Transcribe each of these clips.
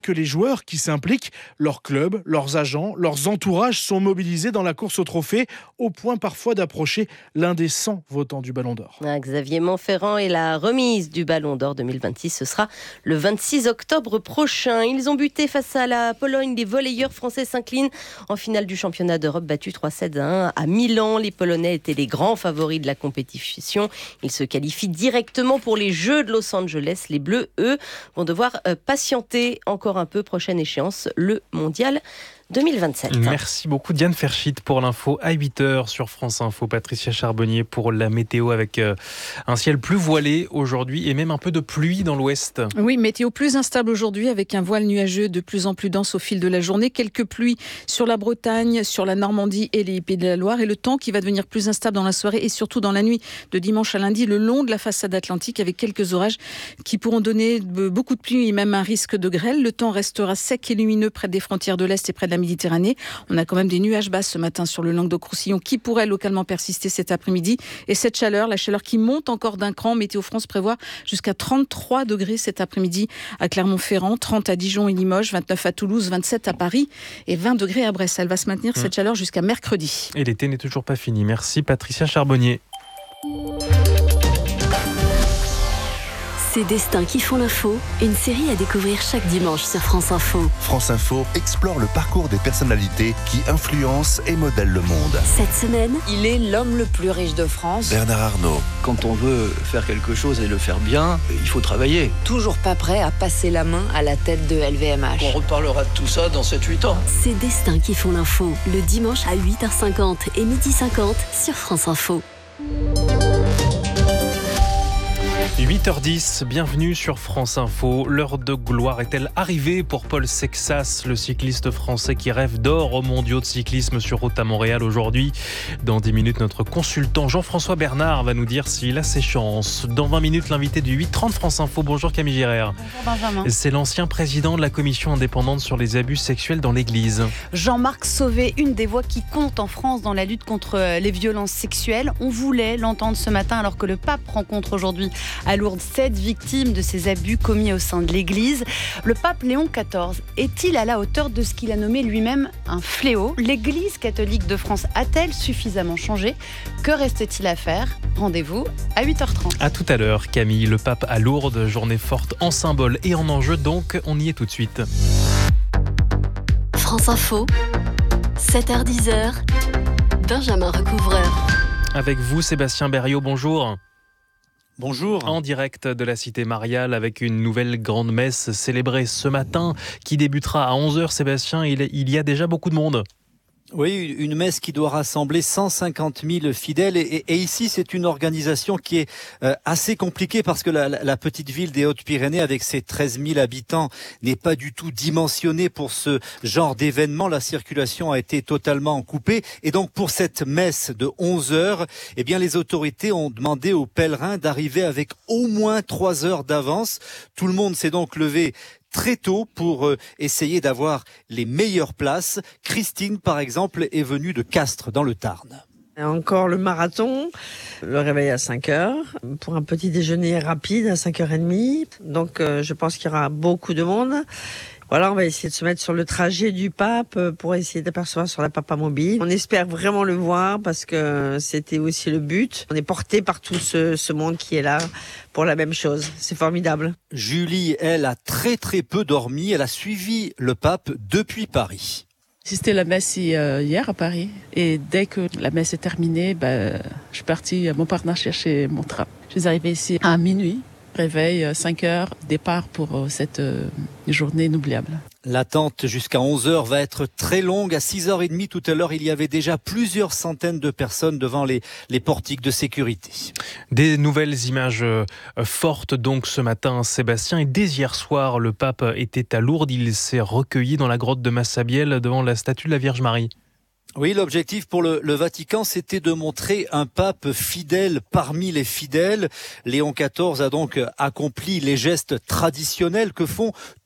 que les joueurs qui s'impliquent, leurs clubs, leurs agents, leurs entourages sont mobilisés dans la course au trophée, au point parfois d'approcher l'un des 100 votants du Ballon d'Or. Xavier Monferrand et la remise du Ballon d'Or 2026, ce sera le 26 octobre prochain. Ils ont buté face à la Pologne. Les volleyeurs français s'inclinent en finale du championnat d'Europe, battu 3-7-1 à Milan. Les Polonais étaient les grands favoris de la compétition. Ils se qualifient directement pour les Jeux de Los Angeles. Les Bleus, eux, vont devoir patienter encore un peu. Prochaine échéance, le mondial 2027. Merci beaucoup Diane Ferschit pour l'info à 8h sur France Info. Patricia Charbonnier pour la météo avec un ciel plus voilé aujourd'hui et même un peu de pluie dans l'ouest. Oui, météo plus instable aujourd'hui avec un voile nuageux de plus en plus dense au fil de la journée. Quelques pluies sur la Bretagne, sur la Normandie et les Pays de la Loire. Et le temps qui va devenir plus instable dans la soirée et surtout dans la nuit de dimanche à lundi le long de la façade atlantique avec quelques orages qui pourront donner beaucoup de pluie et même un risque de grêle. Le temps restera sec et lumineux près des frontières de l'Est et près de la Méditerranée. On a quand même des nuages bas ce matin sur le Languedoc-Roussillon qui pourraient localement persister cet après-midi. Et cette chaleur, la chaleur qui monte encore d'un cran. Météo France prévoit jusqu'à 33 degrés cet après-midi à Clermont-Ferrand, 30 à Dijon et Limoges, 29 à Toulouse, 27 à Paris et 20 degrés à Brest. Elle va se maintenir cette chaleur jusqu'à mercredi. Et l'été n'est toujours pas fini. Merci Patricia Charbonnier. Ces destins qui font l'info, une série à découvrir chaque dimanche sur France Info. France Info explore le parcours des personnalités qui influencent et modèlent le monde. Cette semaine, il est l'homme le plus riche de France. Bernard Arnault. Quand on veut faire quelque chose et le faire bien, il faut travailler. Toujours pas prêt à passer la main à la tête de LVMH. On reparlera de tout ça dans 7-8 ans. Ces destins qui font l'info, le dimanche à 8h50 et 12h50 sur France Info. 8h10, bienvenue sur France Info. L'heure de gloire est-elle arrivée pour Paul Sexas, le cycliste français qui rêve d'or aux mondiaux de cyclisme sur route à Montréal aujourd'hui? Dans 10 minutes, notre consultant Jean-François Bernard va nous dire s'il a ses chances. Dans 20 minutes, l'invité du 8h30 France Info. Bonjour Camille Girard. Bonjour Benjamin. C'est l'ancien président de la commission indépendante sur les abus sexuels dans l'Église. Jean-Marc Sauvé, une des voix qui compte en France dans la lutte contre les violences sexuelles. On voulait l'entendre ce matin alors que le pape rencontre aujourd'hui à Lourdes 7 victimes de ces abus commis au sein de l'Église. Le pape Léon XIV est-il à la hauteur de ce qu'il a nommé lui-même un fléau? L'Église catholique de France a-t-elle suffisamment changé? Que reste-t-il à faire? Rendez-vous à 8h30. À tout à l'heure Camille, le pape à Lourdes, journée forte en symbole et en enjeu, donc on y est tout de suite. France Info, 7h-10h, Benjamin Recouvreur. Avec vous Sébastien Berriot, bonjour. Bonjour. En direct de la Cité Mariale avec une nouvelle grande messe célébrée ce matin qui débutera à 11h. Sébastien, il y a déjà beaucoup de monde. Oui, une messe qui doit rassembler 150 000 fidèles et ici c'est une organisation qui est assez compliquée parce que la petite ville des Hautes-Pyrénées avec ses 13 000 habitants n'est pas du tout dimensionnée pour ce genre d'événement. La circulation a été totalement coupée et donc pour cette messe de 11 heures, eh bien les autorités ont demandé aux pèlerins d'arriver avec au moins 3 heures d'avance. Tout le monde s'est donc levé très tôt pour essayer d'avoir les meilleures places. Christine, par exemple, est venue de Castres, dans le Tarn. Encore le marathon, le réveil à 5h, pour un petit déjeuner rapide à 5h30. Donc je pense qu'il y aura beaucoup de monde. Voilà, on va essayer de se mettre sur le trajet du pape pour essayer d'apercevoir sur la Papa Mobile. On espère vraiment le voir parce que c'était aussi le but. On est porté par tout ce monde qui est là pour la même chose. C'est formidable. Julie, elle, a très peu dormi. Elle a suivi le pape depuis Paris. C'était la messe hier à Paris. Et dès que la messe est terminée, je suis partie à Montparnasse chercher mon tram. Je suis arrivée ici à minuit. Réveil, 5h, départ pour cette journée inoubliable. L'attente jusqu'à 11h va être très longue. À 6h30 tout à l'heure, il y avait déjà plusieurs centaines de personnes devant les portiques de sécurité. Des nouvelles images fortes donc ce matin, Sébastien. Et dès hier soir, le pape était à Lourdes. Il s'est recueilli dans la grotte de Massabielle devant la statue de la Vierge Marie. Oui, l'objectif pour le Vatican, c'était de montrer un pape fidèle parmi les fidèles. Léon XIV a donc accompli les gestes traditionnels que font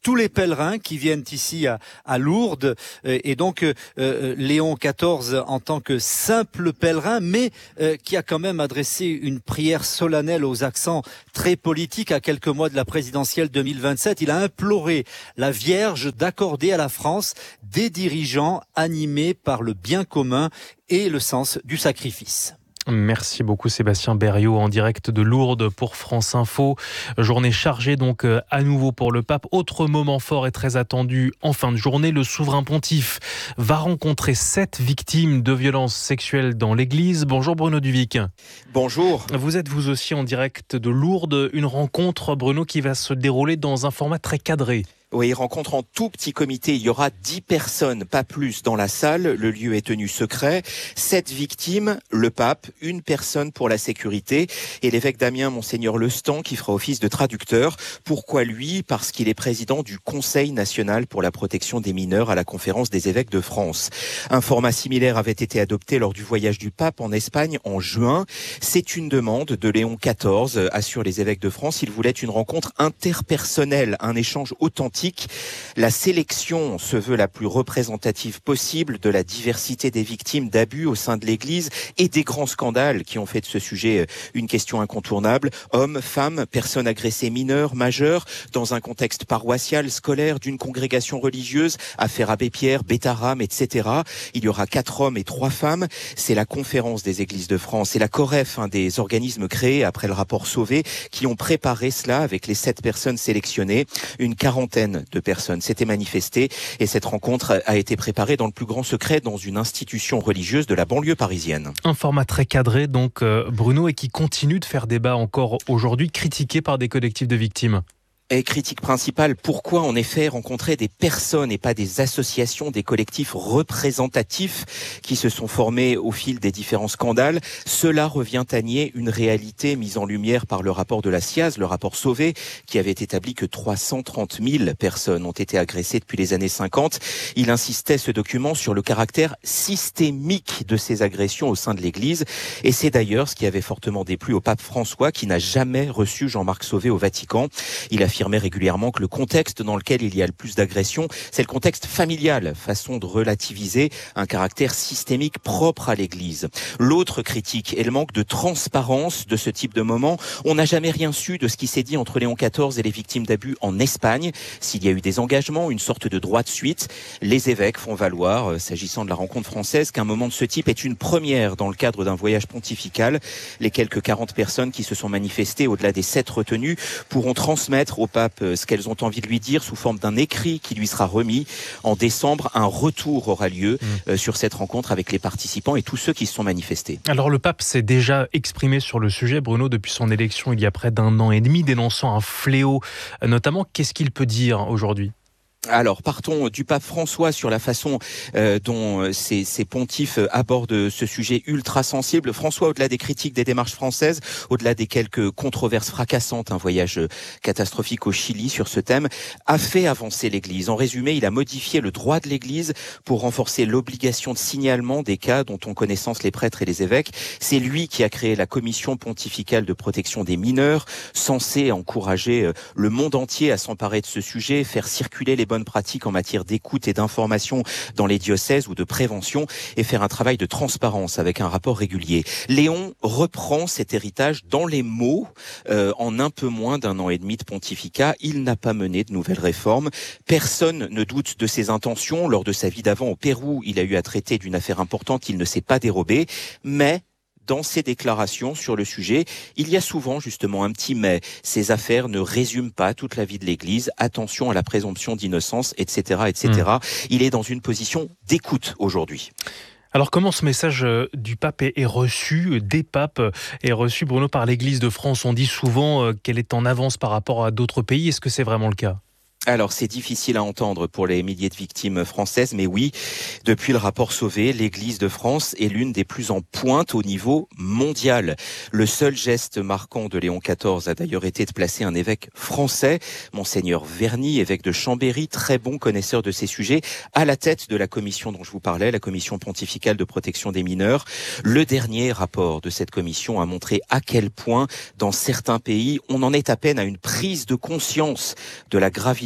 tous les pèlerins qui viennent ici à Lourdes. Et donc Léon XIV en tant que simple pèlerin, mais qui a quand même adressé une prière solennelle aux accents très politiques à quelques mois de la présidentielle 2027. Il a imploré la Vierge d'accorder à la France des dirigeants animés par le bien commun et le sens du sacrifice. Merci beaucoup Sébastien Berriot en direct de Lourdes pour France Info. Journée chargée donc à nouveau pour le pape. Autre moment fort et très attendu en fin de journée, le souverain pontife va rencontrer 7 victimes de violences sexuelles dans l'église. Bonjour Bruno Duvic. Bonjour. Vous êtes vous aussi en direct de Lourdes. Une rencontre, Bruno, qui va se dérouler dans un format très cadré. Oui, rencontre en tout petit comité. Il y aura 10 personnes, pas plus, dans la salle. Le lieu est tenu secret. 7 victimes, le pape, une personne pour la sécurité et l'évêque d'Amiens, Monseigneur Lestan, qui fera office de traducteur. Pourquoi lui ? Parce qu'il est président du Conseil national pour la protection des mineurs à la Conférence des évêques de France. Un format similaire avait été adopté lors du voyage du pape en Espagne en juin. C'est une demande de Léon XIV, assure les évêques de France. Il voulait une rencontre interpersonnelle, un échange authentique. La sélection se veut la plus représentative possible de la diversité des victimes d'abus au sein de l'Église et des grands scandales qui ont fait de ce sujet une question incontournable. Hommes, femmes, personnes agressées mineures, majeures, dans un contexte paroissial, scolaire, d'une congrégation religieuse, affaire Abbé Pierre, Bétharame, etc. Il y aura 4 hommes et 3 femmes. C'est la Conférence des Églises de France et la COREF, un des organismes créés après le rapport Sauvé, qui ont préparé cela avec les 7 personnes sélectionnées. Une quarantaine de personnes s'étaient manifestées et cette rencontre a été préparée dans le plus grand secret dans une institution religieuse de la banlieue parisienne. Un format très cadré donc Bruno, et qui continue de faire débat encore aujourd'hui, critiqué par des collectifs de victimes. Et critique principale, pourquoi en effet rencontrer des personnes et pas des associations, des collectifs représentatifs qui se sont formés au fil des différents scandales? Cela revient à nier une réalité mise en lumière par le rapport de la SIAZ, le rapport Sauvé, qui avait établi que 330 000 personnes ont été agressées depuis les années 50. Il insistait, ce document, sur le caractère systémique de ces agressions au sein de l'Église. Et c'est d'ailleurs ce qui avait fortement déplu au pape François, qui n'a jamais reçu Jean-Marc Sauvé au Vatican. Il affirmait régulièrement que le contexte dans lequel il y a le plus d'agressions, c'est le contexte familial, façon de relativiser un caractère systémique propre à l'Église. L'autre critique est le manque de transparence de ce type de moment. On n'a jamais rien su de ce qui s'est dit entre Léon XIV et les victimes d'abus en Espagne. S'il y a eu des engagements, une sorte de droit de suite, les évêques font valoir, s'agissant de la rencontre française, qu'un moment de ce type est une première dans le cadre d'un voyage pontifical. Les quelques 40 personnes qui se sont manifestées au-delà des 7 retenues pourront transmettre au pape ce qu'elles ont envie de lui dire sous forme d'un écrit qui lui sera remis. En décembre, un retour aura lieu sur cette rencontre avec les participants et tous ceux qui se sont manifestés. Alors le pape s'est déjà exprimé sur le sujet, Bruno, depuis son élection il y a près d'1 an et demi, dénonçant un fléau. Notamment, qu'est-ce qu'il peut dire aujourd'hui ? Alors, partons du pape François sur la façon dont ces pontifes abordent ce sujet ultra sensible. François, au-delà des critiques des démarches françaises, au-delà des quelques controverses fracassantes, un voyage catastrophique au Chili sur ce thème, a fait avancer l'Église. En résumé, il a modifié le droit de l'Église pour renforcer l'obligation de signalement des cas dont ont connaissance les prêtres et les évêques. C'est lui qui a créé la commission pontificale de protection des mineurs, censée encourager le monde entier à s'emparer de ce sujet, faire circuler les bonnes pratiques en matière d'écoute et d'information dans les diocèses ou de prévention et faire un travail de transparence avec un rapport régulier. Léon reprend cet héritage dans les mots. En un peu moins d'1 an et demi de pontificat, il n'a pas mené de nouvelles réformes. Personne ne doute de ses intentions. Lors de sa vie d'avant au Pérou, il a eu à traiter d'une affaire importante qu'il ne s'est pas dérobée, mais dans ses déclarations sur le sujet, il y a souvent justement un petit mais. Ces affaires ne résument pas toute la vie de l'Église. Attention à la présomption d'innocence, etc., etc. Il est dans une position d'écoute aujourd'hui. Alors comment ce message du pape est reçu, des papes est reçu, Bruno, par l'Église de France? On dit souvent qu'elle est en avance par rapport à d'autres pays. Est-ce que c'est vraiment le cas ? Alors, c'est difficile à entendre pour les milliers de victimes françaises, mais oui, depuis le rapport Sauvé, l'Église de France est l'une des plus en pointe au niveau mondial. Le seul geste marquant de Léon XIV a d'ailleurs été de placer un évêque français, Monseigneur Verny, évêque de Chambéry, très bon connaisseur de ces sujets, à la tête de la commission dont je vous parlais, la commission pontificale de protection des mineurs. Le dernier rapport de cette commission a montré à quel point, dans certains pays, on en est à peine à une prise de conscience de la gravité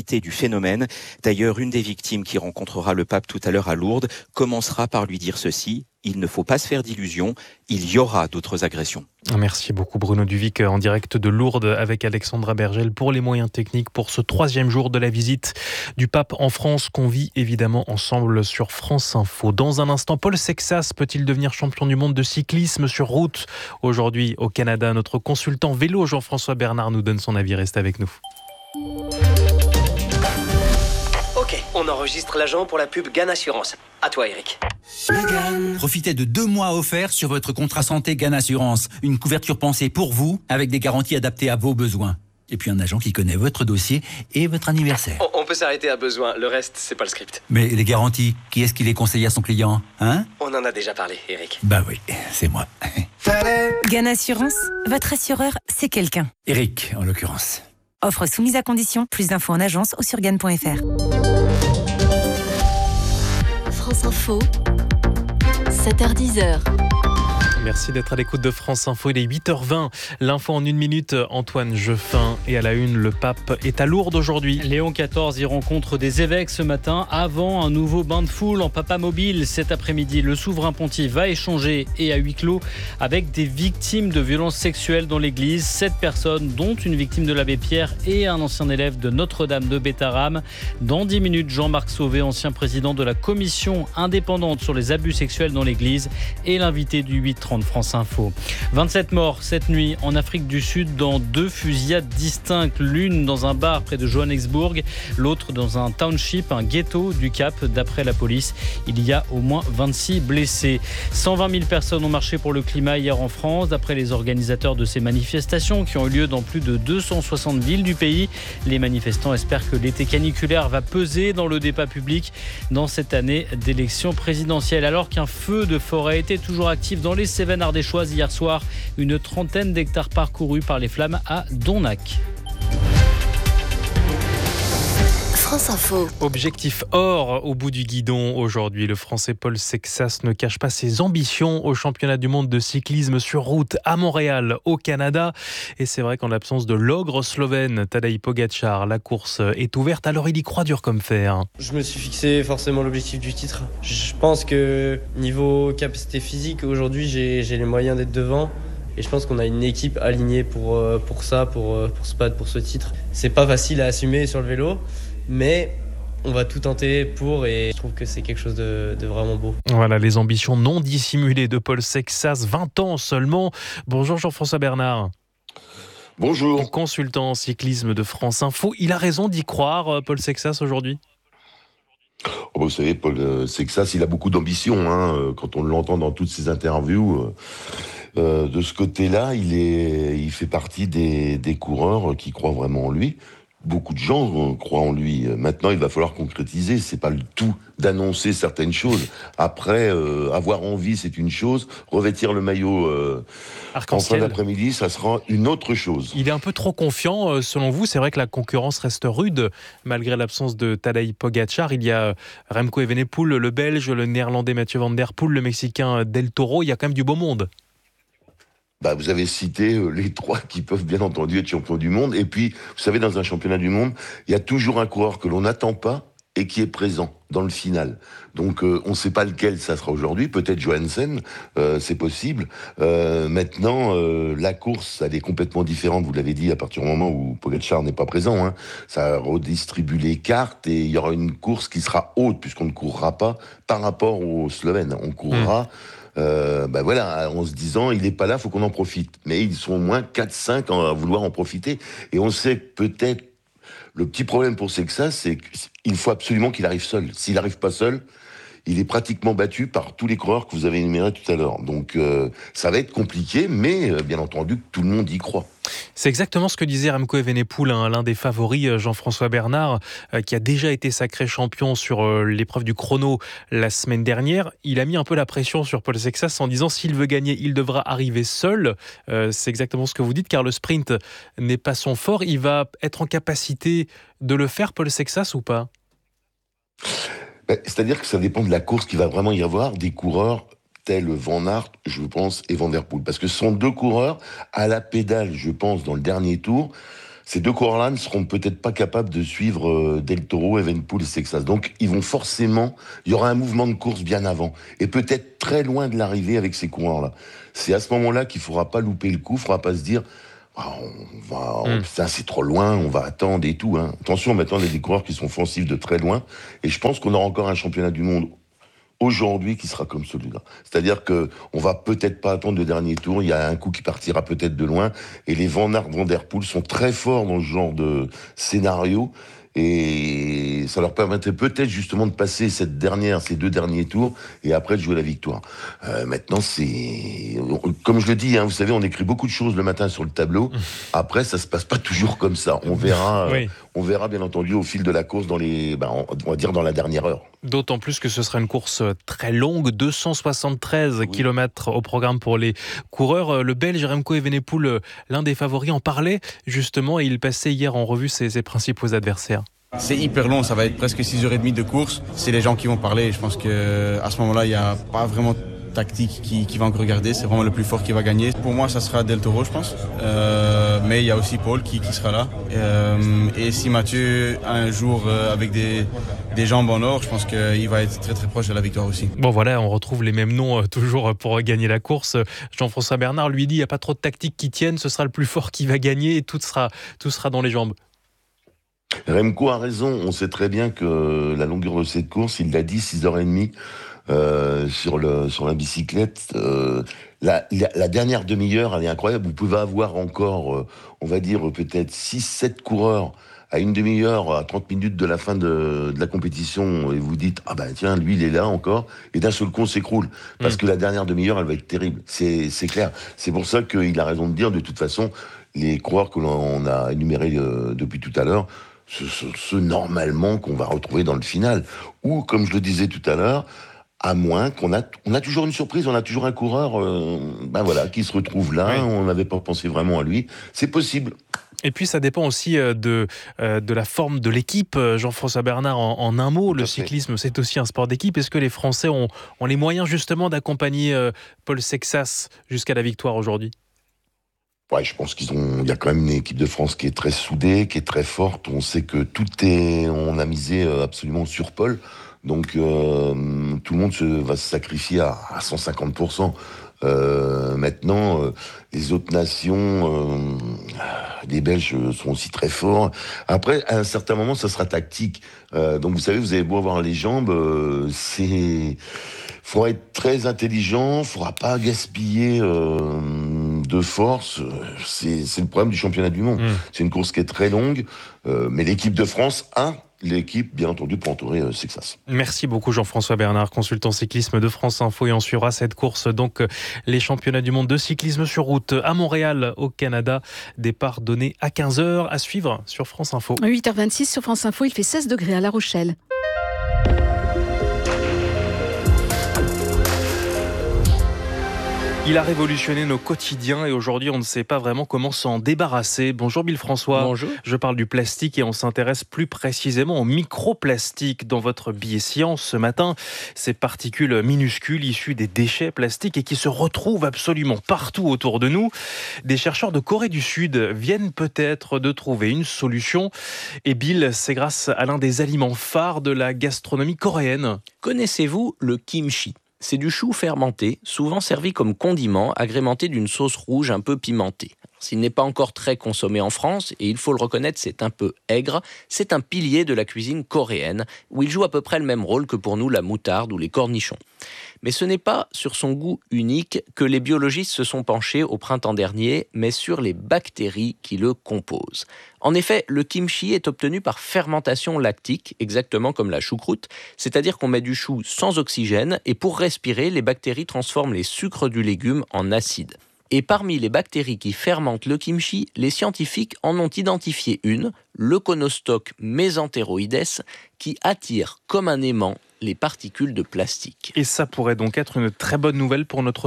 gravité du phénomène. D'ailleurs, une des victimes qui rencontrera le pape tout à l'heure à Lourdes commencera par lui dire ceci: il ne faut pas se faire d'illusions, il y aura d'autres agressions. Merci beaucoup Bruno Duvic en direct de Lourdes avec Alexandra Bergel pour les moyens techniques pour ce 3e jour de la visite du pape en France qu'on vit évidemment ensemble sur France Info. Dans un instant, Paul Sexas peut-il devenir champion du monde de cyclisme sur route aujourd'hui au Canada? Notre consultant vélo Jean-François Bernard nous donne son avis, reste avec nous. Ok, on enregistre l'agent pour la pub GAN Assurance. À toi Eric. Profitez de 2 mois offerts sur votre contrat santé GAN Assurance. Une couverture pensée pour vous, avec des garanties adaptées à vos besoins. Et puis un agent qui connaît votre dossier et votre anniversaire. On peut s'arrêter à besoin, le reste, c'est pas le script. Mais les garanties, qui est-ce qui les conseille à son client, hein? On en a déjà parlé, Eric. Bah oui, c'est moi. GAN Assurance, votre assureur, c'est quelqu'un. Eric, en l'occurrence. Offre soumise à condition, plus d'infos en agence ou sur GAN.fr. France Info, 7h-10h. Merci d'être à l'écoute de France Info, il est 8h20. L'info en 1 minute, Antoine Jeffin. Et à la une, le pape est à Lourdes aujourd'hui. Léon XIV y rencontre des évêques ce matin avant un nouveau bain de foule en Papa Mobile. Cet après-midi, le souverain pontife va échanger et à huis clos avec des victimes de violences sexuelles dans l'église. 7 personnes, dont une victime de l'abbé Pierre et un ancien élève de Notre-Dame de Bétarame. Dans 10 minutes, Jean-Marc Sauvé, ancien président de la commission indépendante sur les abus sexuels dans l'église, et l'invité du 8h30 France Info. 27 morts cette nuit en Afrique du Sud dans 2 fusillades distinctes. L'une dans un bar près de Johannesburg, l'autre dans un township, un ghetto du Cap. D'après la police, il y a au moins 26 blessés. 120 000 personnes ont marché pour le climat hier en France. D'après les organisateurs de ces manifestations qui ont eu lieu dans plus de 260 villes du pays, les manifestants espèrent que l'été caniculaire va peser dans le débat public dans cette année d'élection présidentielle. Alors qu'un feu de forêt était toujours actif dans les Cévennes ardéchoises hier soir, une 30aine d'hectares parcourus par les flammes à Donnac. France Info. Objectif or au bout du guidon aujourd'hui. Le Français Paul Sexas ne cache pas ses ambitions au championnat du monde de cyclisme sur route à Montréal, au Canada. Et c'est vrai qu'en l'absence de l'ogre slovène Tadej Pogačar, la course est ouverte. Alors il y croit dur comme fer. Je me suis fixé forcément l'objectif du titre. Je pense que niveau capacité physique, aujourd'hui j'ai les moyens d'être devant. Et je pense qu'on a une équipe alignée pour se battre pour ce titre. C'est pas facile à assumer sur le vélo, mais on va tout tenter pour, et je trouve que c'est quelque chose de vraiment beau. Voilà les ambitions non dissimulées de Paul Sexas, 20 ans seulement. Bonjour Jean-François Bernard. Bonjour. Consultant en cyclisme de France Info. Il a raison d'y croire, Paul Sexas, aujourd'hui? Vous savez, Paul Sexas, il a beaucoup d'ambition. Quand on l'entend dans toutes ses interviews, de ce côté-là, il fait partie des coureurs qui croient vraiment en lui. Beaucoup de gens croient en lui. Maintenant, il va falloir concrétiser. C'est pas le tout d'annoncer certaines choses. Après, avoir envie, c'est une chose. Revêtir le maillot en fin d'après-midi, ça sera une autre chose. Il est un peu trop confiant, selon vous. C'est vrai que la concurrence reste rude, malgré l'absence de Tadej Pogačar. Il y a Remco Evenepoel, le Belge, le Néerlandais Mathieu Van Der Poel, le Mexicain Del Toro. Il y a quand même du beau monde. Vous avez cité les 3 qui peuvent bien entendu être champions du monde. Et puis, vous savez, dans un championnat du monde, il y a toujours un coureur que l'on n'attend pas et qui est présent dans le final. Donc, on ne sait pas lequel ça sera aujourd'hui. Peut-être Johansen, c'est possible. Maintenant, la course, elle est complètement différente. Vous l'avez dit, à partir du moment où Pogačar n'est pas présent. Ça redistribue les cartes et il y aura une course qui sera haute, puisqu'on ne courra pas par rapport aux Slovènes. On courra... en se disant il n'est pas là, faut qu'on en profite. Mais ils sont au moins 4-5 à vouloir en profiter. Et on sait que peut-être le petit problème pour Sexas, c'est qu'il faut absolument qu'il arrive seul. S'il n'arrive pas seul, il est pratiquement battu par tous les coureurs que vous avez énumérés tout à l'heure. Donc ça va être compliqué, mais bien entendu tout le monde y croit. C'est exactement ce que disait Remco Evenepoel, l'un des favoris, Jean-François Bernard, qui a déjà été sacré champion sur l'épreuve du chrono la semaine dernière. Il a mis un peu la pression sur Paul Sexas en disant s'il veut gagner, il devra arriver seul. C'est exactement ce que vous dites, car le sprint n'est pas son fort. Il va être en capacité de le faire, Paul Sexas, ou pas ? C'est-à-dire que ça dépend de la course qu'il va vraiment y avoir, des coureurs tels Van Aert, je pense, et Van Der Poel. Parce que ce sont 2 coureurs à la pédale, je pense, dans le dernier tour. Ces deux coureurs-là ne seront peut-être pas capables de suivre Del Toro, Evenepoel et Sexas. Donc, il y aura un mouvement de course bien avant. Et peut-être très loin de l'arrivée avec ces coureurs-là. C'est à ce moment-là qu'il ne faudra pas louper le coup, il ne faudra pas se dire, putain, c'est trop loin, on va attendre et tout. Hein. Attention, maintenant, il y a des coureurs qui sont offensifs de très loin. Et je pense qu'on aura encore un championnat du monde aujourd'hui qui sera comme celui-là. C'est-à-dire que on va peut-être pas attendre le dernier tour, il y a un coup qui partira peut-être de loin, et les Van Aert, Van Der Poel sont très forts dans ce genre de scénario, et ça leur permettrait peut-être justement de passer ces deux derniers tours, et après de jouer la victoire. Maintenant, comme je le dis, hein, vous savez, on écrit beaucoup de choses le matin sur le tableau, après ça se passe pas toujours comme ça, on verra... On verra bien entendu au fil de la course on va dire dans la dernière heure. D'autant plus que ce sera une course très longue, 273 km au programme pour les coureurs. Le Belge Remco Evenepoel, l'un des favoris, en parlait justement et il passait hier en revue ses principaux adversaires. C'est hyper long, ça va être presque 6h30 de course. C'est les gens qui vont parler. Je pense qu'à ce moment-là, il n'y a pas vraiment tactique qui va encore regarder, c'est vraiment le plus fort qui va gagner. Pour moi, ça sera Del Toro, je pense. Mais il y a aussi Paul qui sera là. Et si Mathieu a un jour avec des jambes en or, je pense qu'il va être très très proche de la victoire aussi. Bon voilà, on retrouve les mêmes noms toujours pour gagner la course. Jean-François Bernard lui dit, il n'y a pas trop de tactique qui tiennent, ce sera le plus fort qui va gagner et tout sera dans les jambes. Remco a raison, on sait très bien que la longueur de cette course, il l'a dit, 6h30 sur la bicyclette. La dernière demi-heure, elle est incroyable. Vous pouvez avoir encore, on va dire, peut-être 6-7 coureurs à une demi-heure, à 30 minutes de la fin de la compétition, et vous dites, ah ben tiens, lui, il est là encore, et d'un seul coup, on s'écroule. Parce que la dernière demi-heure, elle va être terrible. C'est clair. C'est pour ça qu'il a raison de dire, de toute façon, les coureurs que l'on a énumérés depuis tout à l'heure, ceux normalement qu'on va retrouver dans le final. Ou, comme je le disais tout à l'heure, à moins on a toujours une surprise, on a toujours un coureur qui se retrouve là, on n'avait pas pensé vraiment à lui. C'est possible. Et puis ça dépend aussi de la forme de l'équipe. Jean-François Bernard, en un mot, le cyclisme c'est aussi un sport d'équipe. Est-ce que les Français ont les moyens justement d'accompagner Paul Sexas jusqu'à la victoire aujourd'hui ? Ouais, je pense il y a quand même une équipe de France qui est très soudée, qui est très forte. On sait que on a misé absolument sur Paul. Donc, tout le monde va se sacrifier à 150%. Maintenant, les autres nations, les Belges sont aussi très forts. Après, à un certain moment, ça sera tactique. Donc, vous savez, vous avez beau avoir les jambes, faut être très intelligent, faudra pas gaspiller de force. C'est le problème du championnat du monde. C'est une course qui est très longue, mais l'équipe de France a l'équipe, bien entendu, pour entourer Sexas. Merci beaucoup Jean-François Bernard, consultant cyclisme de France Info, et on suivra cette course, donc les championnats du monde de cyclisme sur route à Montréal, au Canada. Départ donné à 15h, à suivre sur France Info. 8h26 sur France Info, il fait 16 degrés à La Rochelle. Il a révolutionné nos quotidiens et aujourd'hui on ne sait pas vraiment comment s'en débarrasser. Bonjour Bill François. Bonjour. Je parle du plastique et on s'intéresse plus précisément au microplastique dans votre billet science ce matin. Ces particules minuscules issues des déchets plastiques et qui se retrouvent absolument partout autour de nous. Des chercheurs de Corée du Sud viennent peut-être de trouver une solution. Et Bill, c'est grâce à l'un des aliments phares de la gastronomie coréenne. Connaissez-vous le kimchi ? C'est du chou fermenté, souvent servi comme condiment, agrémenté d'une sauce rouge un peu pimentée. S'il n'est pas encore très consommé en France, et il faut le reconnaître, c'est un peu aigre, c'est un pilier de la cuisine coréenne, où il joue à peu près le même rôle que pour nous la moutarde ou les cornichons. Mais ce n'est pas sur son goût unique que les biologistes se sont penchés au printemps dernier, mais sur les bactéries qui le composent. En effet, le kimchi est obtenu par fermentation lactique, exactement comme la choucroute, c'est-à-dire qu'on met du chou sans oxygène, et pour respirer, les bactéries transforment les sucres du légume en acide. Et parmi les bactéries qui fermentent le kimchi, les scientifiques en ont identifié une, l'Euconostoch mesenteroides, qui attire comme un aimant les particules de plastique. Et ça pourrait donc être une très bonne nouvelle pour notre santé ?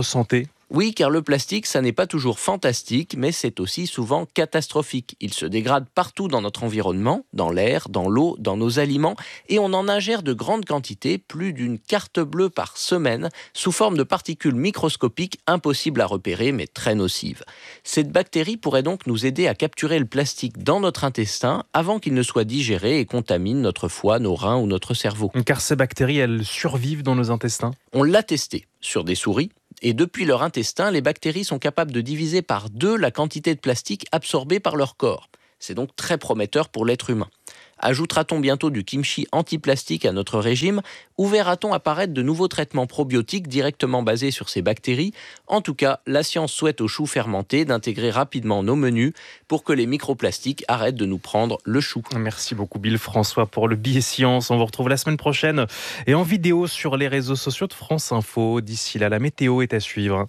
Oui, car le plastique, ça n'est pas toujours fantastique, mais c'est aussi souvent catastrophique. Il se dégrade partout dans notre environnement, dans l'air, dans l'eau, dans nos aliments, et on en ingère de grandes quantités, plus d'une carte bleue par semaine, sous forme de particules microscopiques impossibles à repérer, mais très nocives. Cette bactérie pourrait donc nous aider à capturer le plastique dans notre intestin avant qu'il ne soit digéré et contamine notre foie, nos reins ou notre cerveau. Car ces bactéries, elles survivent dans nos intestins ? On l'a testé sur des souris. Et depuis leur intestin, les bactéries sont capables de diviser par 2 la quantité de plastique absorbée par leur corps. C'est donc très prometteur pour l'être humain. Ajoutera-t-on bientôt du kimchi anti-plastique à notre régime ou verra-t-on apparaître de nouveaux traitements probiotiques directement basés sur ces bactéries ? En tout cas, la science souhaite aux choux fermentés d'intégrer rapidement nos menus pour que les microplastiques arrêtent de nous prendre le chou. Merci beaucoup Bill François pour le billet science. On vous retrouve la semaine prochaine et en vidéo sur les réseaux sociaux de France Info. D'ici là, la météo est à suivre.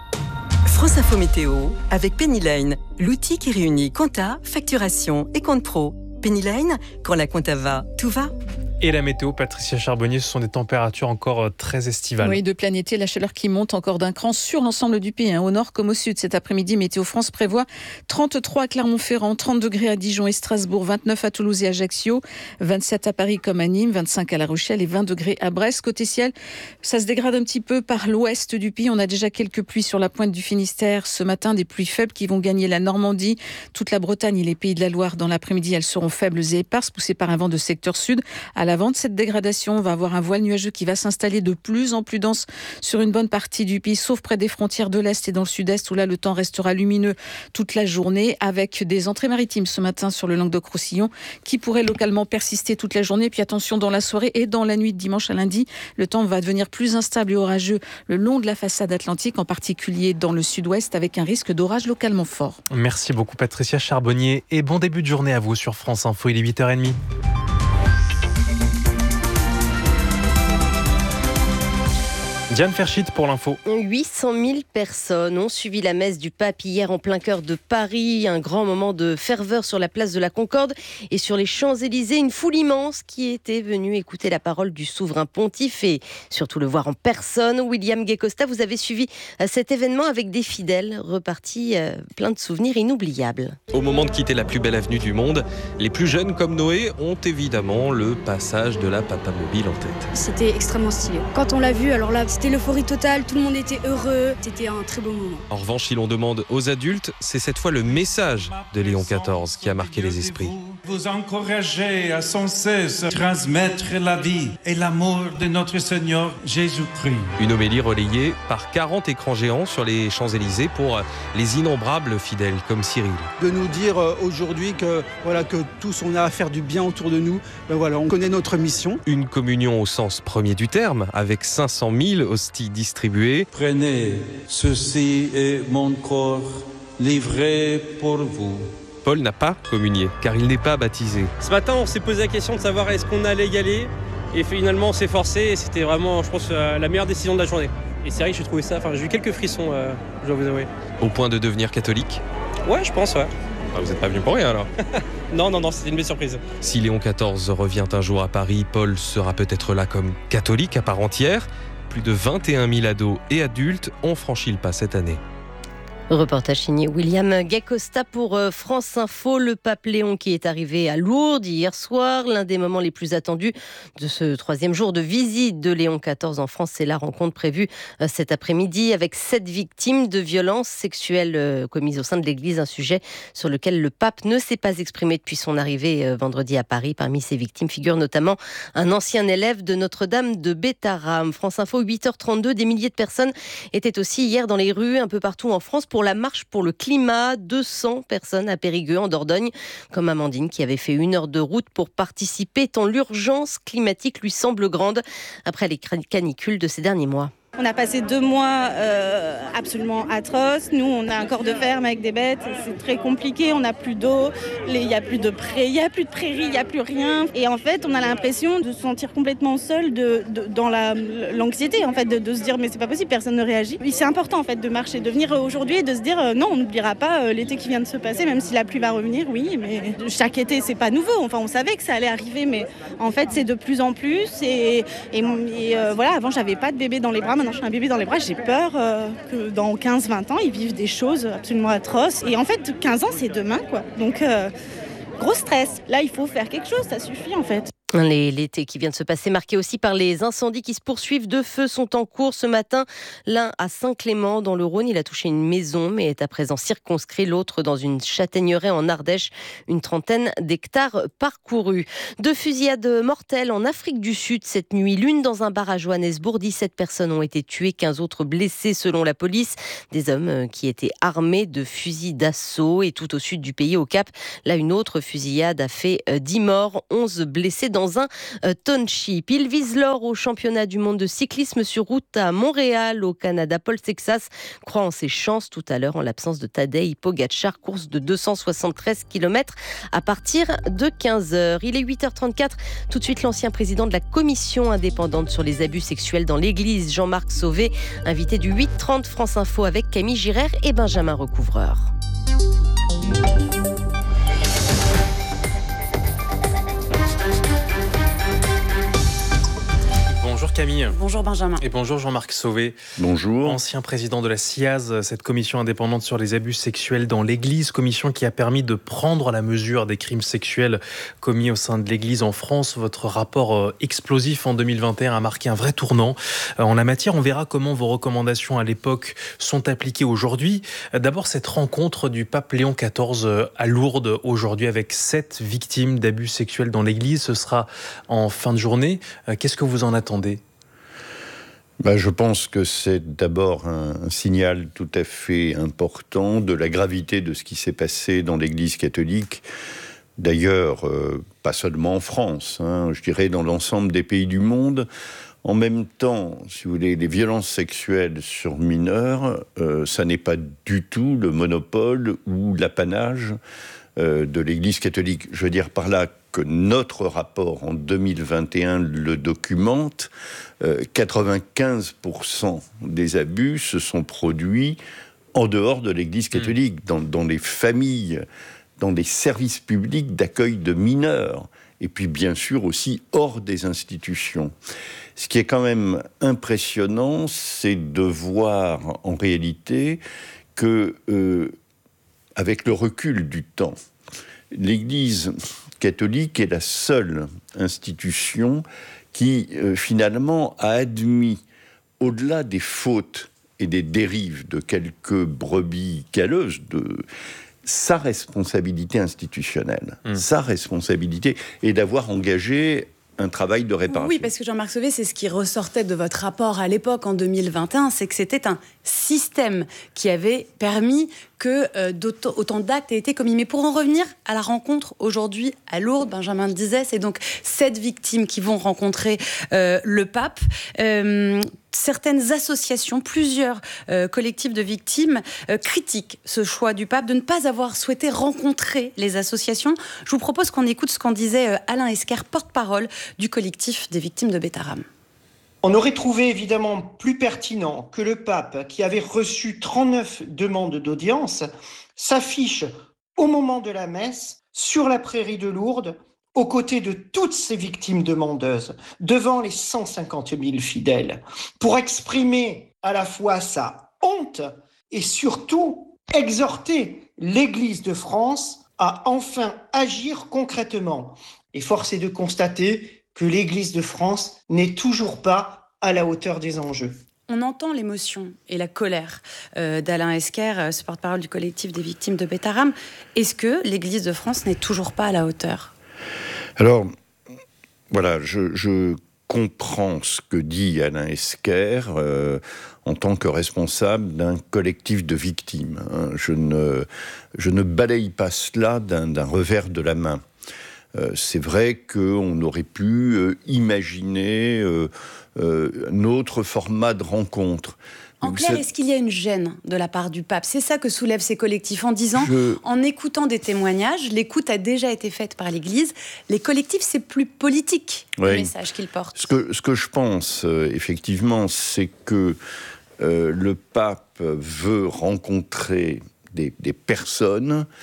France Info Météo avec Pennyline, l'outil qui réunit compta, facturation et compte pro. Pennyline, quand la compta va, tout va. Et la météo, Patricia Charbonnier, ce sont des températures encore très estivales. Oui, de plein été, la chaleur qui monte encore d'un cran sur l'ensemble du pays, au nord comme au sud. Cet après-midi, Météo France prévoit 33 à Clermont-Ferrand, 30 degrés à Dijon et Strasbourg, 29 à Toulouse et Ajaccio, 27 à Paris comme à Nîmes, 25 à La Rochelle et 20 degrés à Brest. Côté ciel, ça se dégrade un petit peu par l'ouest du pays. On a déjà quelques pluies sur la pointe du Finistère ce matin, des pluies faibles qui vont gagner la Normandie, toute la Bretagne et les Pays de la Loire. Dans l'après-midi, elles seront faibles et éparses, poussées par un vent de secteur sud. À l'avant de cette dégradation, on va avoir un voile nuageux qui va s'installer de plus en plus dense sur une bonne partie du pays, sauf près des frontières de l'Est et dans le Sud-Est, où là, le temps restera lumineux toute la journée, avec des entrées maritimes ce matin sur le Languedoc-Roussillon, qui pourraient localement persister toute la journée. Puis attention, dans la soirée et dans la nuit de dimanche à lundi, le temps va devenir plus instable et orageux le long de la façade atlantique, en particulier dans le Sud-Ouest, avec un risque d'orage localement fort. Merci beaucoup Patricia Charbonnier et bon début de journée à vous sur France Info, il est 8h30. Diane Ferchit pour l'info. 800 000 personnes ont suivi la messe du pape hier en plein cœur de Paris. Un grand moment de ferveur sur la place de la Concorde et sur les Champs-Élysées. Une foule immense qui était venue écouter la parole du souverain pontife et surtout le voir en personne. William Gay-Costa, vous avez suivi cet événement avec des fidèles repartis plein de souvenirs inoubliables. Au moment de quitter la plus belle avenue du monde, les plus jeunes comme Noé ont évidemment le passage de la Papamobile en tête. C'était extrêmement stylé. Quand on l'a vu, alors là, c'était l'euphorie totale, tout le monde était heureux, c'était un très beau moment. En revanche, si l'on demande aux adultes, c'est cette fois le message de Léon XIV qui a marqué les esprits. Vous encouragez à sans cesse transmettre la vie et l'amour de notre Seigneur Jésus-Christ. Une homélie relayée par 40 écrans géants sur les Champs-Élysées pour les innombrables fidèles comme Cyril. De nous dire aujourd'hui que tous on a à faire du bien autour de nous, on connaît notre mission. Une communion au sens premier du terme, avec 500 000 hosties distribuées. Prenez, ceci est mon corps livré pour vous. Paul n'a pas communié, car il n'est pas baptisé. Ce matin, on s'est posé la question de savoir est-ce qu'on allait y aller. Et finalement, on s'est forcé et c'était vraiment, je pense, la meilleure décision de la journée. Et c'est vrai que j'ai trouvé ça, j'ai eu quelques frissons, je dois vous avouer. Au point de devenir catholique ? Ouais, je pense, ouais. Vous n'êtes pas venu pour rien alors ? Non, c'était une belle surprise. Si Léon XIV revient un jour à Paris, Paul sera peut-être là comme catholique à part entière. Plus de 21 000 ados et adultes ont franchi le pas cette année. Reportage signé William Gay-Costa pour France Info. Le pape Léon qui est arrivé à Lourdes hier soir. L'un des moments les plus attendus de ce 3e jour de visite de Léon XIV en France, c'est la rencontre prévue cet après-midi avec 7 victimes de violences sexuelles commises au sein de l'Église. Un sujet sur lequel le pape ne s'est pas exprimé depuis son arrivée vendredi à Paris. Parmi ces victimes figure notamment un ancien élève de Notre-Dame de Bétharram. France Info, 8h32. Des milliers de personnes étaient aussi hier dans les rues un peu partout en France pour la marche pour le climat. 200 personnes à Périgueux en Dordogne, comme Amandine qui avait fait 1 heure de route pour participer tant l'urgence climatique lui semble grande après les canicules de ces derniers mois. On a passé 2 mois absolument atroces. Nous, on a un corps de ferme avec des bêtes. C'est très compliqué. On n'a plus d'eau. Il n'y a plus de prairies, il n'y a plus rien. Et en fait, on a l'impression de se sentir complètement seul dans l'anxiété, en fait, de se dire mais c'est pas possible, personne ne réagit. Et c'est important en fait de marcher, de venir aujourd'hui et de se dire non, on n'oubliera pas l'été qui vient de se passer, même si la pluie va revenir. Oui, mais chaque été, c'est pas nouveau. Enfin, on savait que ça allait arriver, mais en fait, c'est de plus en plus. Et voilà, avant, j'avais pas de bébé dans les bras. maintenant je suis un bébé dans les bras, j'ai peur que dans 15-20 ans, ils vivent des choses absolument atroces. Et en fait, 15 ans, c'est demain, quoi. Donc, gros stress. Là, il faut faire quelque chose, ça suffit, en fait. L'été qui vient de se passer, marqué aussi par les incendies qui se poursuivent. 2 feux sont en cours ce matin. L'un à Saint-Clément, dans le Rhône. Il a touché une maison, mais est à présent circonscrit. L'autre dans une châtaigneraie en Ardèche. Une 30aine d'hectares parcourus. 2 fusillades mortelles en Afrique du Sud cette nuit. L'une dans un bar à Johannesburg. 17 personnes ont été tuées, 15 autres blessées selon la police. Des hommes qui étaient armés de fusils d'assaut. Et tout au sud du pays, au Cap, là, une autre fusillade a fait 10 morts, 11 blessés dans un township. Il vise l'or au championnat du monde de cyclisme sur route à Montréal, au Canada. Paul Sexas croit en ses chances tout à l'heure en l'absence de Tadej Pogačar. Course de 273 km à partir de 15h. Il est 8h34. Tout de suite, l'ancien président de la commission indépendante sur les abus sexuels dans l'église, Jean-Marc Sauvé, invité du 8h30 France Info avec Camille Girard et Benjamin Recouvreur. Bonjour Camille. Bonjour Benjamin. Et bonjour Jean-Marc Sauvé. Bonjour. Ancien président de la CIAZ, cette commission indépendante sur les abus sexuels dans l'Église, commission qui a permis de prendre la mesure des crimes sexuels commis au sein de l'Église en France. Votre rapport explosif en 2021 a marqué un vrai tournant en la matière. On verra comment vos recommandations à l'époque sont appliquées aujourd'hui. D'abord, cette rencontre du pape Léon XIV à Lourdes aujourd'hui avec 7 victimes d'abus sexuels dans l'Église. Ce sera en fin de journée. Qu'est-ce que vous en attendez ? Je pense que c'est d'abord un signal tout à fait important de la gravité de ce qui s'est passé dans l'Église catholique. D'ailleurs, pas seulement en France, je dirais dans l'ensemble des pays du monde. En même temps, si vous voulez, les violences sexuelles sur mineurs, ça n'est pas du tout le monopole ou l'apanage de l'Église catholique. Je veux dire par là que notre rapport en 2021 le documente, 95% des abus se sont produits en dehors de l'Église catholique, dans les familles, dans les services publics d'accueil de mineurs, et puis bien sûr aussi hors des institutions. Ce qui est quand même impressionnant, c'est de voir en réalité que, avec le recul du temps, l'Église catholique est la seule institution qui, finalement, a admis, au-delà des fautes et des dérives de quelques brebis galeuses, sa responsabilité institutionnelle. Sa responsabilité est d'avoir engagé un travail de réparation. Oui, parce que Jean-Marc Sauvé, c'est ce qui ressortait de votre rapport à l'époque, en 2021, c'est que c'était un système qui avait permis que autant d'actes aient été commis. Mais pour en revenir à la rencontre aujourd'hui à Lourdes, Benjamin le disait, c'est donc 7 victimes qui vont rencontrer le pape. Certaines associations, plusieurs collectifs de victimes critiquent ce choix du pape de ne pas avoir souhaité rencontrer les associations. Je vous propose qu'on écoute ce qu'en disait Alain Esquer, porte-parole du collectif des victimes de Bétharram. On aurait trouvé évidemment plus pertinent que le pape, qui avait reçu 39 demandes d'audience, s'affiche au moment de la messe sur la prairie de Lourdes, aux côtés de toutes ces victimes demandeuses, devant les 150 000 fidèles, pour exprimer à la fois sa honte et surtout exhorter l'Église de France à enfin agir concrètement. Et force est de constater que l'Église de France n'est toujours pas à la hauteur des enjeux. On entend l'émotion et la colère d'Alain Esquer, ce porte-parole du collectif des victimes de Bétharram. Est-ce que l'Église de France n'est toujours pas à la hauteur ? Alors, voilà, je comprends ce que dit Alain Esquer en tant que responsable d'un collectif de victimes. Je ne balaye pas cela d'un revers de la main. C'est vrai qu'on aurait pu imaginer un autre format de rencontre. En clair, est-ce qu'il y a une gêne de la part du pape ? C'est ça que soulèvent ces collectifs en disant, en écoutant des témoignages, l'écoute a déjà été faite par l'Église, les collectifs, c'est plus politique, le message qu'ils portent. Ce que je pense, effectivement, c'est que le pape veut rencontrer des personnes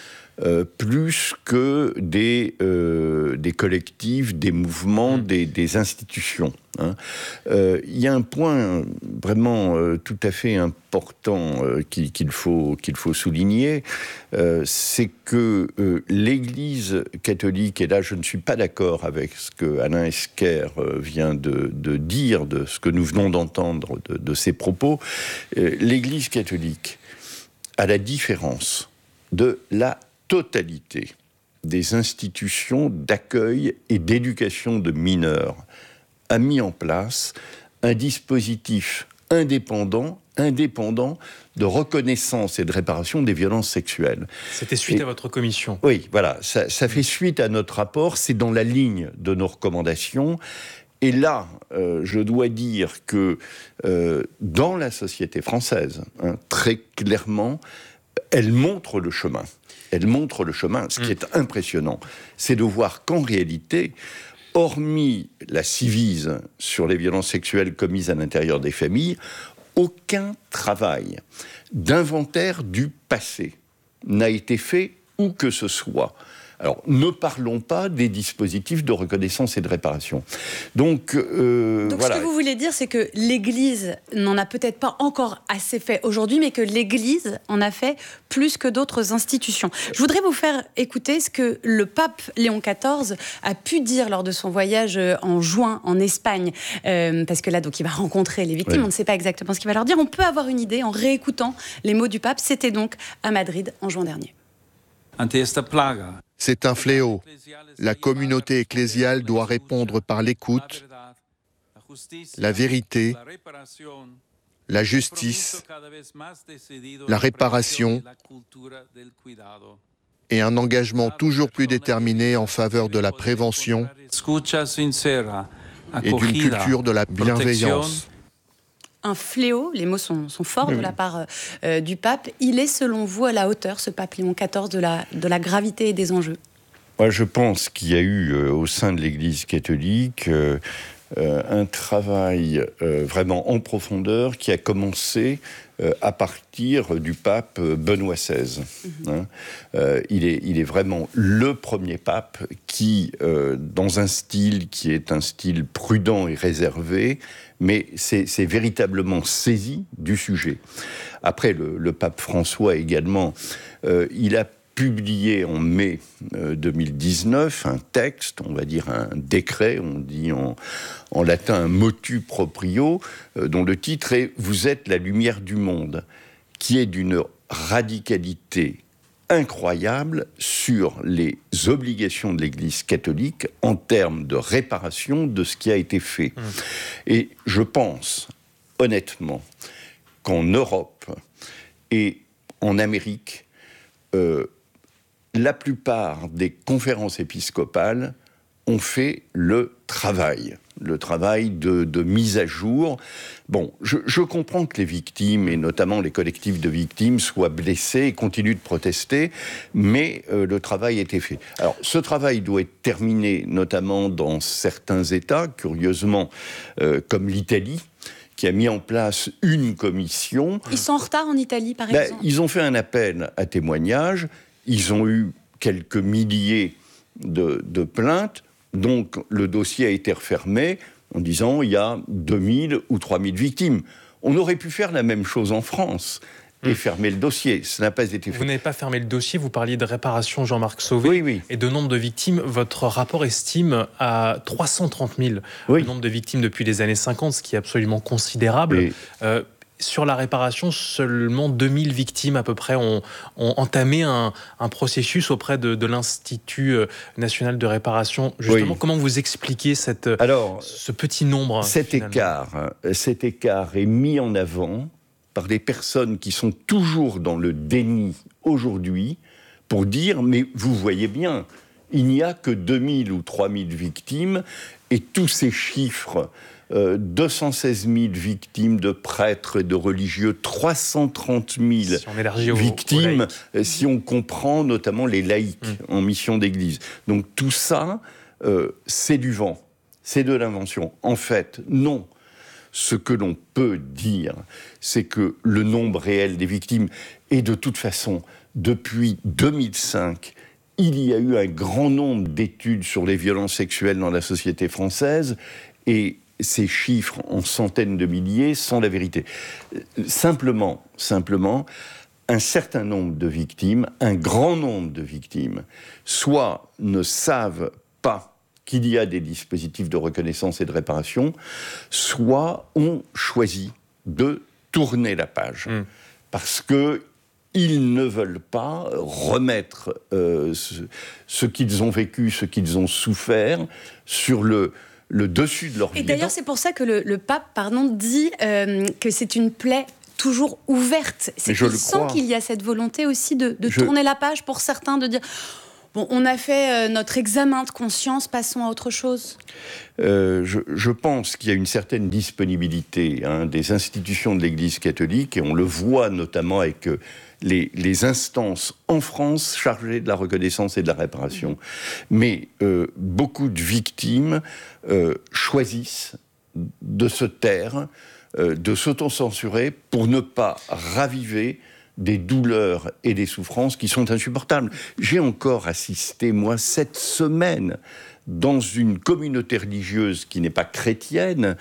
plus que des collectifs, des mouvements, des institutions. Il y a un point vraiment tout à fait important qu'il faut souligner, c'est que l'Église catholique, et là je ne suis pas d'accord avec ce que Alain Esquer vient de dire, de ce que nous venons d'entendre de ses propos, l'Église catholique, à la différence de la totalité des institutions d'accueil et d'éducation de mineurs, a mis en place un dispositif indépendant de reconnaissance et de réparation des violences sexuelles. C'était suite à votre commission. Oui, voilà, ça fait suite à notre rapport, c'est dans la ligne de nos recommandations. Et là, je dois dire que dans la société française, très clairement, elle montre le chemin. Elle montre le chemin. Ce qui est impressionnant, c'est de voir qu'en réalité, hormis la Civise sur les violences sexuelles commises à l'intérieur des familles, aucun travail d'inventaire du passé n'a été fait où que ce soit. Alors, ne parlons pas des dispositifs de reconnaissance et de réparation. Donc voilà. Ce que vous voulez dire, c'est que l'Église n'en a peut-être pas encore assez fait aujourd'hui, mais que l'Église en a fait plus que d'autres institutions. Je voudrais vous faire écouter ce que le pape Léon XIV a pu dire lors de son voyage en juin en Espagne. Parce que là, donc, il va rencontrer les victimes. Oui. On ne sait pas exactement ce qu'il va leur dire. On peut avoir une idée en réécoutant les mots du pape. C'était donc à Madrid en juin dernier. C'est un fléau. La communauté ecclésiale doit répondre par l'écoute, la vérité, la justice, la réparation et un engagement toujours plus déterminé en faveur de la prévention et d'une culture de la bienveillance. Un fléau, les mots sont forts de la part du pape. Il est, selon vous, à la hauteur, ce pape Léon XIV, de la gravité et des enjeux? Moi, je pense qu'il y a eu, au sein de l'Église catholique, un travail vraiment en profondeur qui a commencé à partir du pape Benoît XVI. Il est vraiment le premier pape qui, dans un style qui est un style prudent et réservé, mais c'est véritablement saisi du sujet. Après, le pape François également, il a publié en mai 2019 un texte, on va dire un décret, on dit en latin un motu proprio, dont le titre est « Vous êtes la lumière du monde », qui est d'une radicalité incroyable sur les obligations de l'Église catholique en termes de réparation de ce qui a été fait. Et je pense, honnêtement, qu'en Europe et en Amérique, la plupart des conférences épiscopales ont fait le travail de mise à jour. Bon, je comprends que les victimes, et notamment les collectifs de victimes, soient blessés et continuent de protester, mais le travail a été fait. Alors, ce travail doit être terminé, notamment dans certains États, curieusement, comme l'Italie, qui a mis en place une commission. Ils sont en retard en Italie, par exemple. Ils ont fait un appel à témoignages. Ils ont eu quelques milliers de plaintes, donc le dossier a été refermé en disant il y a 2000 ou 3000 victimes. On aurait pu faire la même chose en France et fermer le dossier. Ça n'a pas été fait. Vous n'avez pas fermé le dossier, vous parliez de réparation, Jean-Marc Sauvé, oui. Et de nombre de victimes. Votre rapport estime à 330 000 le nombre de victimes depuis les années 50, ce qui est absolument considérable. Sur la réparation, seulement 2000 victimes à peu près ont entamé un processus auprès de l'Institut national de réparation. Justement, comment vous expliquez ce petit nombre? Cet écart est mis en avant par des personnes qui sont toujours dans le déni aujourd'hui pour dire, mais vous voyez bien, il n'y a que 2000 ou 3000 victimes et tous ces chiffres... 216 000 victimes de prêtres et de religieux, 330 000 victimes, si on comprend notamment les laïcs en mission d'église. Donc tout ça, c'est du vent, c'est de l'invention. En fait, non. Ce que l'on peut dire, c'est que le nombre réel des victimes, et de toute façon, depuis 2005, il y a eu un grand nombre d'études sur les violences sexuelles dans la société française, et ces chiffres en centaines de milliers sont la vérité. Simplement, un certain nombre de victimes, un grand nombre de victimes, soit ne savent pas qu'il y a des dispositifs de reconnaissance et de réparation, soit ont choisi de tourner la page. Parce qu'ils ne veulent pas remettre ce qu'ils ont vécu, ce qu'ils ont souffert sur le dessus de leur vie. Et d'ailleurs, c'est pour ça que le pape dit que c'est une plaie toujours ouverte. C'est qu'il sent qu'il y a cette volonté aussi de tourner la page pour certains, de dire bon, on a fait notre examen de conscience, passons à autre chose. Je pense qu'il y a une certaine disponibilité des institutions de l'Église catholique, et on le voit notamment avec les instances en France chargées de la reconnaissance et de la réparation. Mais beaucoup de victimes choisissent de se taire, de s'autocensurer pour ne pas raviver des douleurs et des souffrances qui sont insupportables. J'ai encore assisté, moi, cette semaine, dans une communauté religieuse qui n'est pas chrétienne,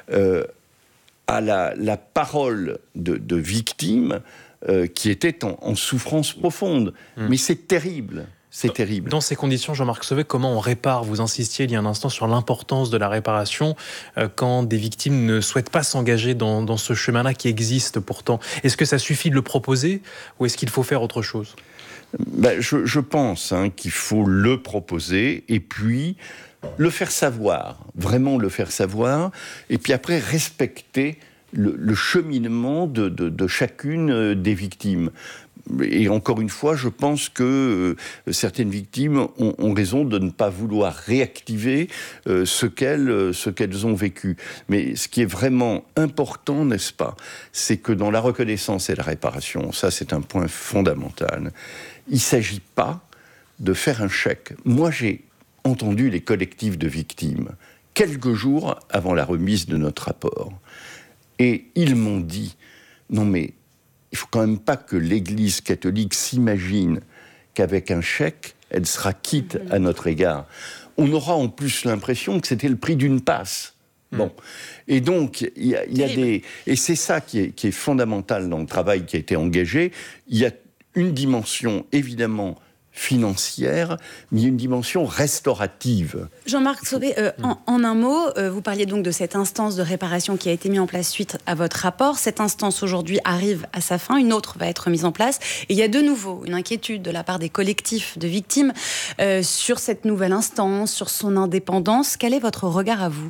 à la parole de victimes qui étaient en souffrance profonde. Mais c'est terrible. C'est terrible. Dans ces conditions, Jean-Marc Sauvé, comment on répare ? Vous insistiez il y a un instant sur l'importance de la réparation quand des victimes ne souhaitent pas s'engager dans ce chemin-là qui existe pourtant. Est-ce que ça suffit de le proposer ou est-ce qu'il faut faire autre chose ? Je pense qu'il faut le proposer et puis le faire savoir, vraiment le faire savoir, et puis après respecter le cheminement de chacune des victimes. Et encore une fois, je pense que certaines victimes ont raison de ne pas vouloir réactiver ce qu'elles ont vécu. Mais ce qui est vraiment important, n'est-ce pas, c'est que dans la reconnaissance et la réparation, ça c'est un point fondamental, il ne s'agit pas de faire un chèque. Moi j'ai entendu les collectifs de victimes quelques jours avant la remise de notre rapport. Et ils m'ont dit, non mais, il ne faut quand même pas que l'Église catholique s'imagine qu'avec un chèque, elle sera quitte à notre égard. On aura en plus l'impression que c'était le prix d'une passe. Bon. Et donc, il y a des... Et c'est ça qui est fondamental dans le travail qui a été engagé. Il y a une dimension, évidemment, financière, mais une dimension restaurative. Jean-Marc Sauvé, en un mot, vous parliez donc de cette instance de réparation qui a été mise en place suite à votre rapport. Cette instance aujourd'hui arrive à sa fin, une autre va être mise en place. Et il y a de nouveau une inquiétude de la part des collectifs de victimes sur cette nouvelle instance, sur son indépendance. Quel est votre regard à vous ?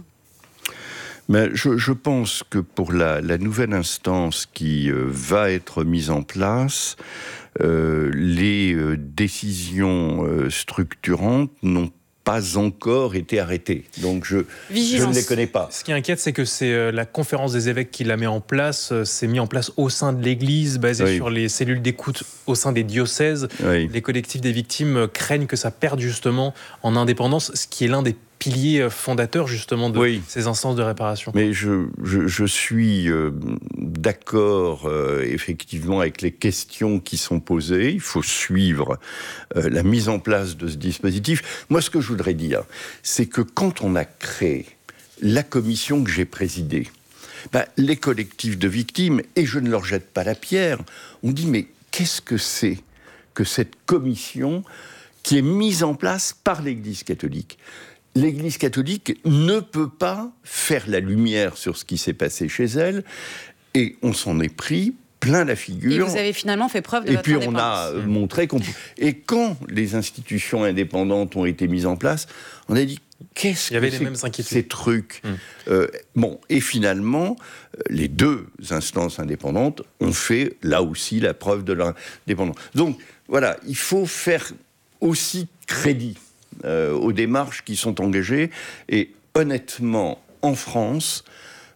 Je pense que pour la nouvelle instance qui va être mise en place, les décisions structurantes n'ont pas encore été arrêtées. Donc je ne les connais pas. Ce qui inquiète, c'est que c'est la conférence des évêques qui l'a mis en place. C'est mis en place au sein de l'Église, basé sur les cellules d'écoute au sein des diocèses. Les collectifs des victimes craignent que ça perde justement en indépendance, ce qui est l'un des piliers fondateurs justement de ces instances de réparation. Mais je suis d'accord effectivement avec les questions qui sont posées. Il faut suivre la mise en place de ce dispositif. Moi, ce que je voudrais dire, c'est que quand on a créé la commission que j'ai présidée, les collectifs de victimes, et je ne leur jette pas la pierre, on dit mais qu'est-ce que c'est que cette commission qui est mise en place par l'Église catholique ? L'Église catholique ne peut pas faire la lumière sur ce qui s'est passé chez elle, et on s'en est pris plein la figure. Et vous avez finalement fait preuve de votre indépendance. Et puis on a montré qu'on... Et quand les institutions indépendantes ont été mises en place, on a dit, qu'est-ce que c'est ces trucs et finalement, les deux instances indépendantes ont fait, là aussi, la preuve de leur indépendance. Donc, voilà, il faut faire aussi crédit aux démarches qui sont engagées. Et honnêtement, en France,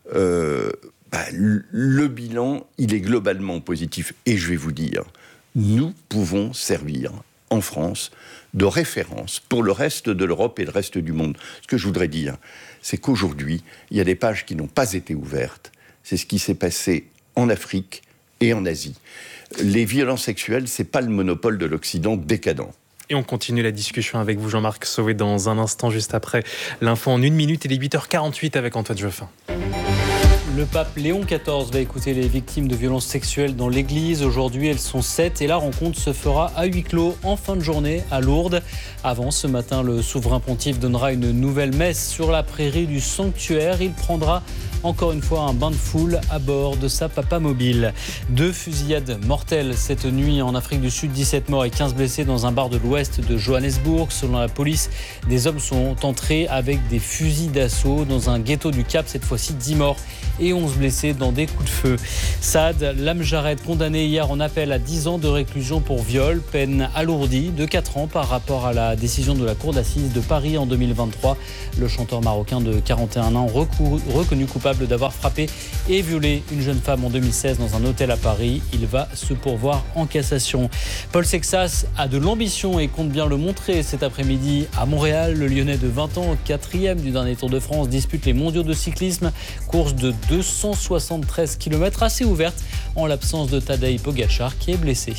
le bilan, il est globalement positif. Et je vais vous dire, nous pouvons servir en France, de référence pour le reste de l'Europe et le reste du monde. Ce que je voudrais dire, c'est qu'aujourd'hui, il y a des pages qui n'ont pas été ouvertes. C'est ce qui s'est passé en Afrique et en Asie. Les violences sexuelles, c'est pas le monopole de l'Occident décadent. Et on continue la discussion avec vous, Jean-Marc Sauvé, dans un instant, juste après l'info en 1 minute. Il est 8h48 avec Antoine Geoffin. Le pape Léon XIV va écouter les victimes de violences sexuelles dans l'église. Aujourd'hui, elles sont 7 et la rencontre se fera à huis clos en fin de journée à Lourdes. Avant, ce matin, le souverain pontife donnera une nouvelle messe sur la prairie du sanctuaire. Il prendra encore une fois un bain de foule à bord de sa papamobile. 2 fusillades mortelles cette nuit en Afrique du Sud, 17 morts et 15 blessés dans un bar de l'ouest de Johannesburg. Selon la police, des hommes sont entrés avec des fusils d'assaut dans un ghetto du Cap. Cette fois-ci, 10 morts et 11 blessés dans des coups de feu. Saad Lamjared, condamné hier en appel à 10 ans de réclusion pour viol, peine alourdie de 4 ans par rapport à la décision de la Cour d'assises de Paris en 2023. Le chanteur marocain de 41 ans, reconnu coupable d'avoir frappé et violé une jeune femme en 2016 dans un hôtel à Paris. Il va se pourvoir en cassation. Paul Sexas a de l'ambition et compte bien le montrer cet après-midi à Montréal. Le Lyonnais de 20 ans, 4e du dernier Tour de France, dispute les mondiaux de cyclisme. Course de 273 km assez ouverte en l'absence de Tadej Pogačar qui est blessé.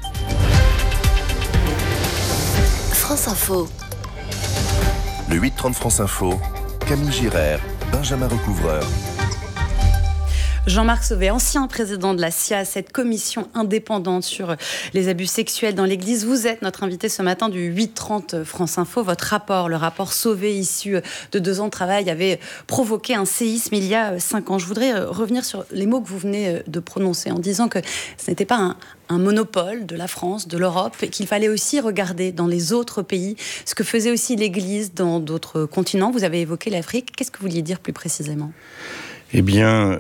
France Info. Le 8h30 France Info, Camille Girard, Benjamin Recouvreur. Jean-Marc Sauvé, ancien président de la CIA, cette commission indépendante sur les abus sexuels dans l'Église. Vous êtes notre invité ce matin du 8h30 France Info. Votre rapport, le rapport Sauvé, issu de 2 ans de travail, avait provoqué un séisme il y a 5 ans. Je voudrais revenir sur les mots que vous venez de prononcer en disant que ce n'était pas un monopole de la France, de l'Europe, et qu'il fallait aussi regarder dans les autres pays ce que faisait aussi l'Église dans d'autres continents. Vous avez évoqué l'Afrique. Qu'est-ce que vous vouliez dire plus précisément ? Eh bien,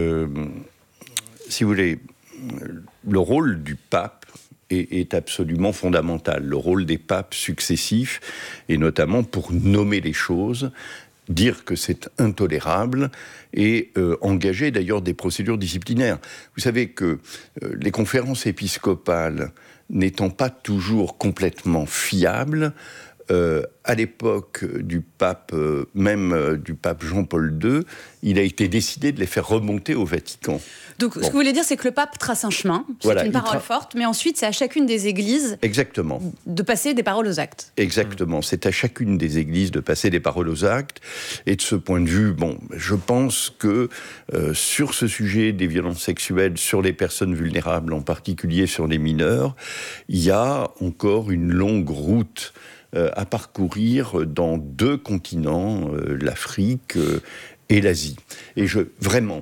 si vous voulez, le rôle du pape est absolument fondamental. Le rôle des papes successifs, et notamment pour nommer les choses, dire que c'est intolérable et engager d'ailleurs des procédures disciplinaires. Vous savez que les conférences épiscopales n'étant pas toujours complètement fiables, à l'époque du pape, du pape Jean-Paul II, il a été décidé de les faire remonter au Vatican. Donc, ce que vous voulez dire, c'est que le pape trace un chemin, c'est une parole forte, mais ensuite, c'est à chacune des églises de passer des paroles aux actes. Exactement, c'est à chacune des églises de passer des paroles aux actes. Et de ce point de vue, je pense que sur ce sujet des violences sexuelles sur les personnes vulnérables, en particulier sur les mineurs, il y a encore une longue route à parcourir dans 2 continents, l'Afrique et l'Asie. Et vraiment,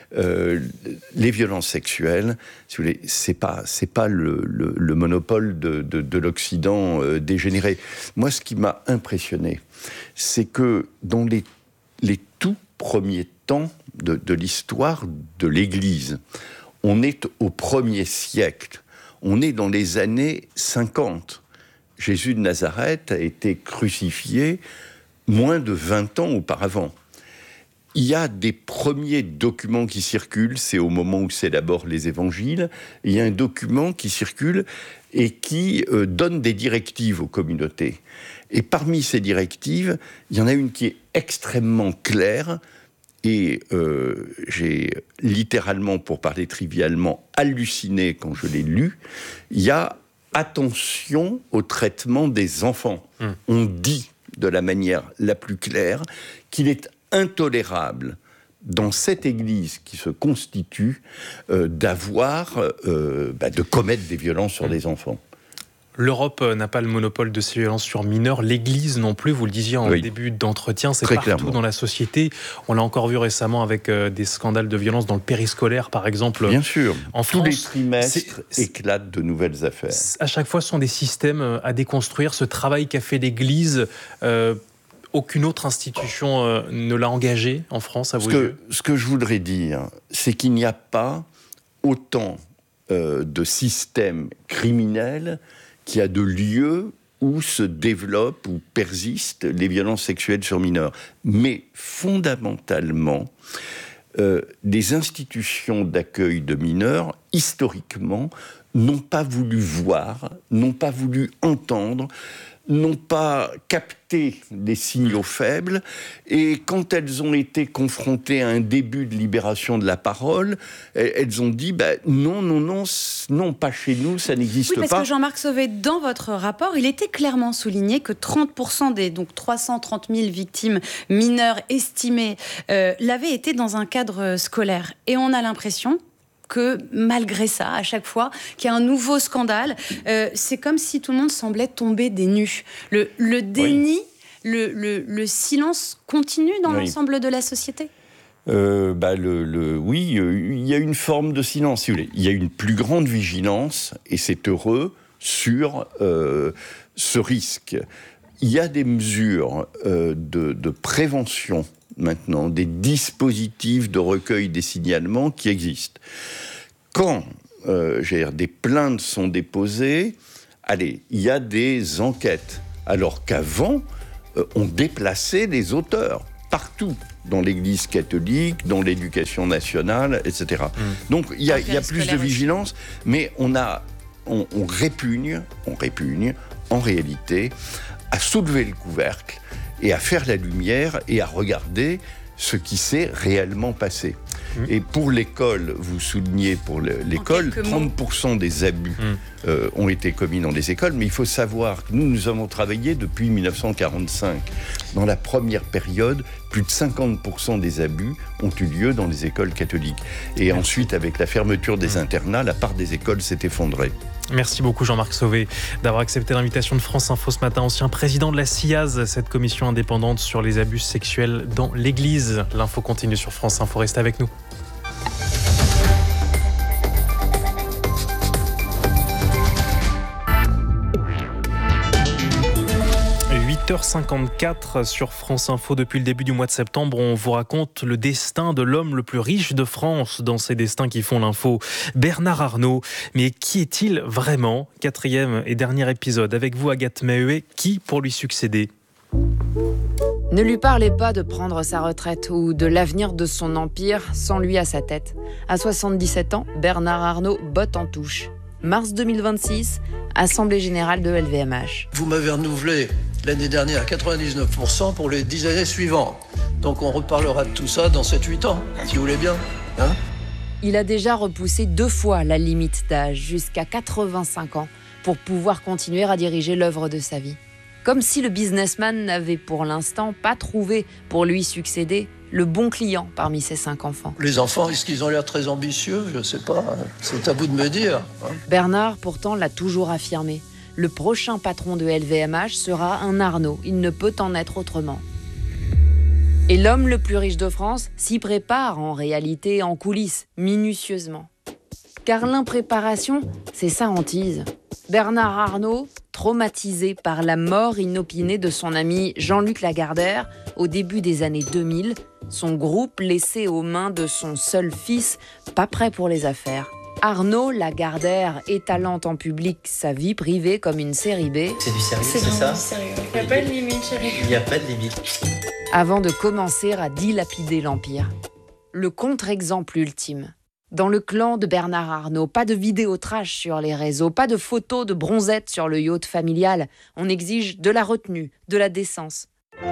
les violences sexuelles, si vous voulez, c'est pas le monopole de l'Occident dégénéré. Moi, ce qui m'a impressionné, c'est que dans les tout premiers temps de l'histoire de l'Église, on est au 1er siècle, on est dans les années 50. Jésus de Nazareth a été crucifié moins de 20 ans auparavant. Il y a des premiers documents qui circulent, c'est au moment où s'élaborent les évangiles. Il y a un document qui circule et qui donne des directives aux communautés. Et parmi ces directives, il y en a une qui est extrêmement claire. Et j'ai littéralement, pour parler trivialement, halluciné quand je l'ai lu. Il y a attention au traitement des enfants. On dit de la manière la plus claire qu'il est intolérable dans cette Église qui se constitue de commettre des violences sur des enfants. L'Europe n'a pas le monopole de ces violences sur mineurs, l'Église non plus, vous le disiez en début d'entretien, c'est partout clairement dans la société. On l'a encore vu récemment avec des scandales de violence dans le périscolaire, par exemple. Bien sûr, en tous France, les trimestres éclatent de nouvelles affaires. À chaque fois, ce sont des systèmes à déconstruire. Ce travail qu'a fait l'Église, aucune autre institution ne l'a engagé en France, à vos yeux. Ce que je voudrais dire, c'est qu'il n'y a pas autant de systèmes criminels qu'il y a de lieux où se développent ou persistent les violences sexuelles sur mineurs. Mais fondamentalement, les institutions d'accueil de mineurs, historiquement, n'ont pas voulu voir, n'ont pas voulu entendre, n'ont pas capté les signaux faibles, et quand elles ont été confrontées à un début de libération de la parole, elles ont dit non, pas chez nous, ça n'existe pas. Oui, parce que Jean-Marc Sauvé, dans votre rapport, il était clairement souligné que 30% des 330 000 victimes mineures estimées l'avaient été dans un cadre scolaire. Et on a l'impression que malgré ça, à chaque fois qu'il y a un nouveau scandale, c'est comme si tout le monde semblait tomber des nues. Le déni, le silence continue dans l'ensemble de la société. Oui, il y a une forme de silence, si vous voulez. Il y a une plus grande vigilance, et c'est heureux, sur ce risque. Il y a des mesures de prévention maintenant, des dispositifs de recueil des signalements qui existent. Quand des plaintes sont déposées, il y a des enquêtes. Alors qu'avant, on déplaçait les auteurs partout, dans l'Église catholique, dans l'éducation nationale, etc. Donc il y a plus de vigilance, mais on répugne, en réalité, à soulever le couvercle et à faire la lumière et à regarder ce qui s'est réellement passé. Et pour l'école, vous soulignez pour l'école, 30% des abus ont été commis dans les écoles, mais il faut savoir que nous avons travaillé depuis 1945. Dans la première période, plus de 50% des abus ont eu lieu dans les écoles catholiques. Et ensuite, avec la fermeture des internats, la part des écoles s'est effondrée. Merci beaucoup Jean-Marc Sauvé d'avoir accepté l'invitation de France Info ce matin. Ancien président de la CIAZ, cette commission indépendante sur les abus sexuels dans l'Église. L'info continue sur France Info, restez avec nous. – 8h54 sur France Info. Depuis le début du mois de septembre, on vous raconte le destin de l'homme le plus riche de France dans ces destins qui font l'info, Bernard Arnault. Mais qui est-il vraiment ? 4e et dernier épisode avec vous, Agathe Maheuet. Qui pour lui succéder ? Ne lui parlez pas de prendre sa retraite ou de l'avenir de son empire sans lui à sa tête. À 77 ans, Bernard Arnault botte en touche. Mars 2026, Assemblée Générale de LVMH. Vous m'avez renouvelé l'année dernière à 99% pour les 10 années suivantes. Donc on reparlera de tout ça dans 7-8 ans, si vous voulez bien. Il a déjà repoussé 2 fois la limite d'âge, jusqu'à 85 ans, pour pouvoir continuer à diriger l'œuvre de sa vie. Comme si le businessman n'avait pour l'instant pas trouvé pour lui succéder le bon client parmi ses 5 enfants. Les enfants, est-ce qu'ils ont l'air très ambitieux ? Je ne sais pas, c'est à vous de me dire. Bernard, pourtant, l'a toujours affirmé. Le prochain patron de LVMH sera un Arnault. Il ne peut en être autrement. Et l'homme le plus riche de France s'y prépare en réalité en coulisses, minutieusement. Car l'impréparation, c'est sa hantise. Bernard Arnault, traumatisé par la mort inopinée de son ami Jean-Luc Lagardère au début des années 2000, son groupe laissé aux mains de son seul fils, pas prêt pour les affaires. Arnault Lagardère étalant en public sa vie privée comme une série B. C'est du sérieux, c'est ça ? Il n'y a pas de limite, chérie. Il n'y a pas de limite. Avant de commencer à dilapider l'Empire. Le contre-exemple ultime. Dans le clan de Bernard Arnault, pas de vidéos trash sur les réseaux, pas de photos de bronzettes sur le yacht familial. On exige de la retenue, de la décence.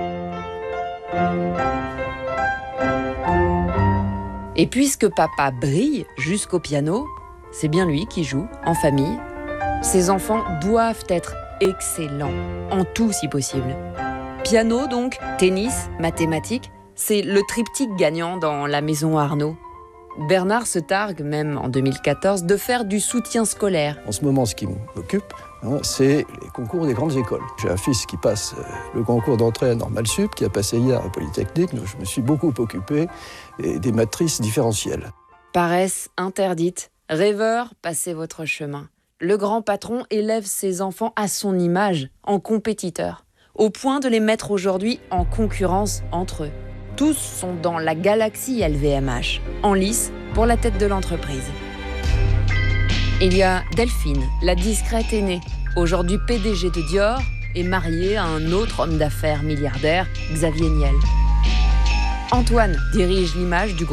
Et puisque papa brille jusqu'au piano, c'est bien lui qui joue, en famille. Ses enfants doivent être excellents, en tout si possible. Piano donc, tennis, mathématiques, c'est le triptyque gagnant dans la maison Arnault. Bernard se targue, même en 2014, de faire du soutien scolaire. En ce moment, ce qui m'occupe, c'est les concours des grandes écoles. J'ai un fils qui passe le concours d'entrée à Normal Sup, qui a passé hier à Polytechnique, donc je me suis beaucoup occupé des matrices différentielles. Paresse interdite, rêveur, passez votre chemin. Le grand patron élève ses enfants à son image, en compétiteurs, au point de les mettre aujourd'hui en concurrence entre eux. Tous sont dans la galaxie LVMH, en lice pour la tête de l'entreprise. Il y a Delphine, la discrète aînée, aujourd'hui PDG de Dior et mariée à un autre homme d'affaires milliardaire, Xavier Niel. Antoine dirige l'image du groupe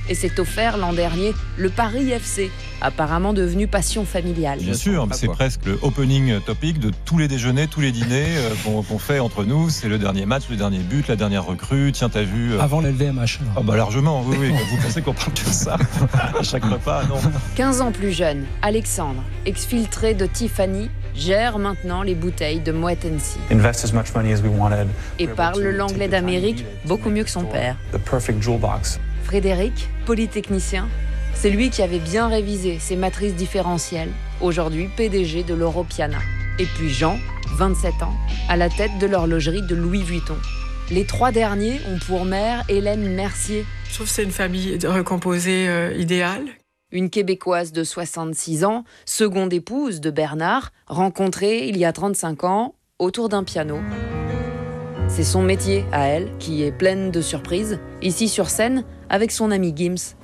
et s'est offert l'an dernier le Paris FC, apparemment devenu passion familiale. Bien sûr, c'est presque le opening topic de tous les déjeuners, tous les dîners qu'on fait entre nous. C'est le dernier match, le dernier but, la dernière recrue. Tiens, t'as vu... Avant le LVMH. Ah bah largement, oui. Vous pensez qu'on parle de ça à chaque repas? Non. 15 ans plus jeune, Alexandre, exfiltré de Tiffany, gère maintenant les bouteilles de Moet Hennessy. Et parle l'anglais d'Amérique beaucoup mieux que son père. Frédéric, polytechnicien, c'est lui qui avait bien révisé ses matrices différentielles, aujourd'hui PDG de l'Europiana. Et puis Jean, 27 ans, à la tête de l'horlogerie de Louis Vuitton. Les 3 derniers ont pour mère Hélène Mercier. Je trouve que c'est une famille recomposée idéale. Une Québécoise de 66 ans, seconde épouse de Bernard, rencontrée il y a 35 ans autour d'un piano. C'est son métier à elle, qui est pleine de surprises, ici sur scène avec son ami Gims.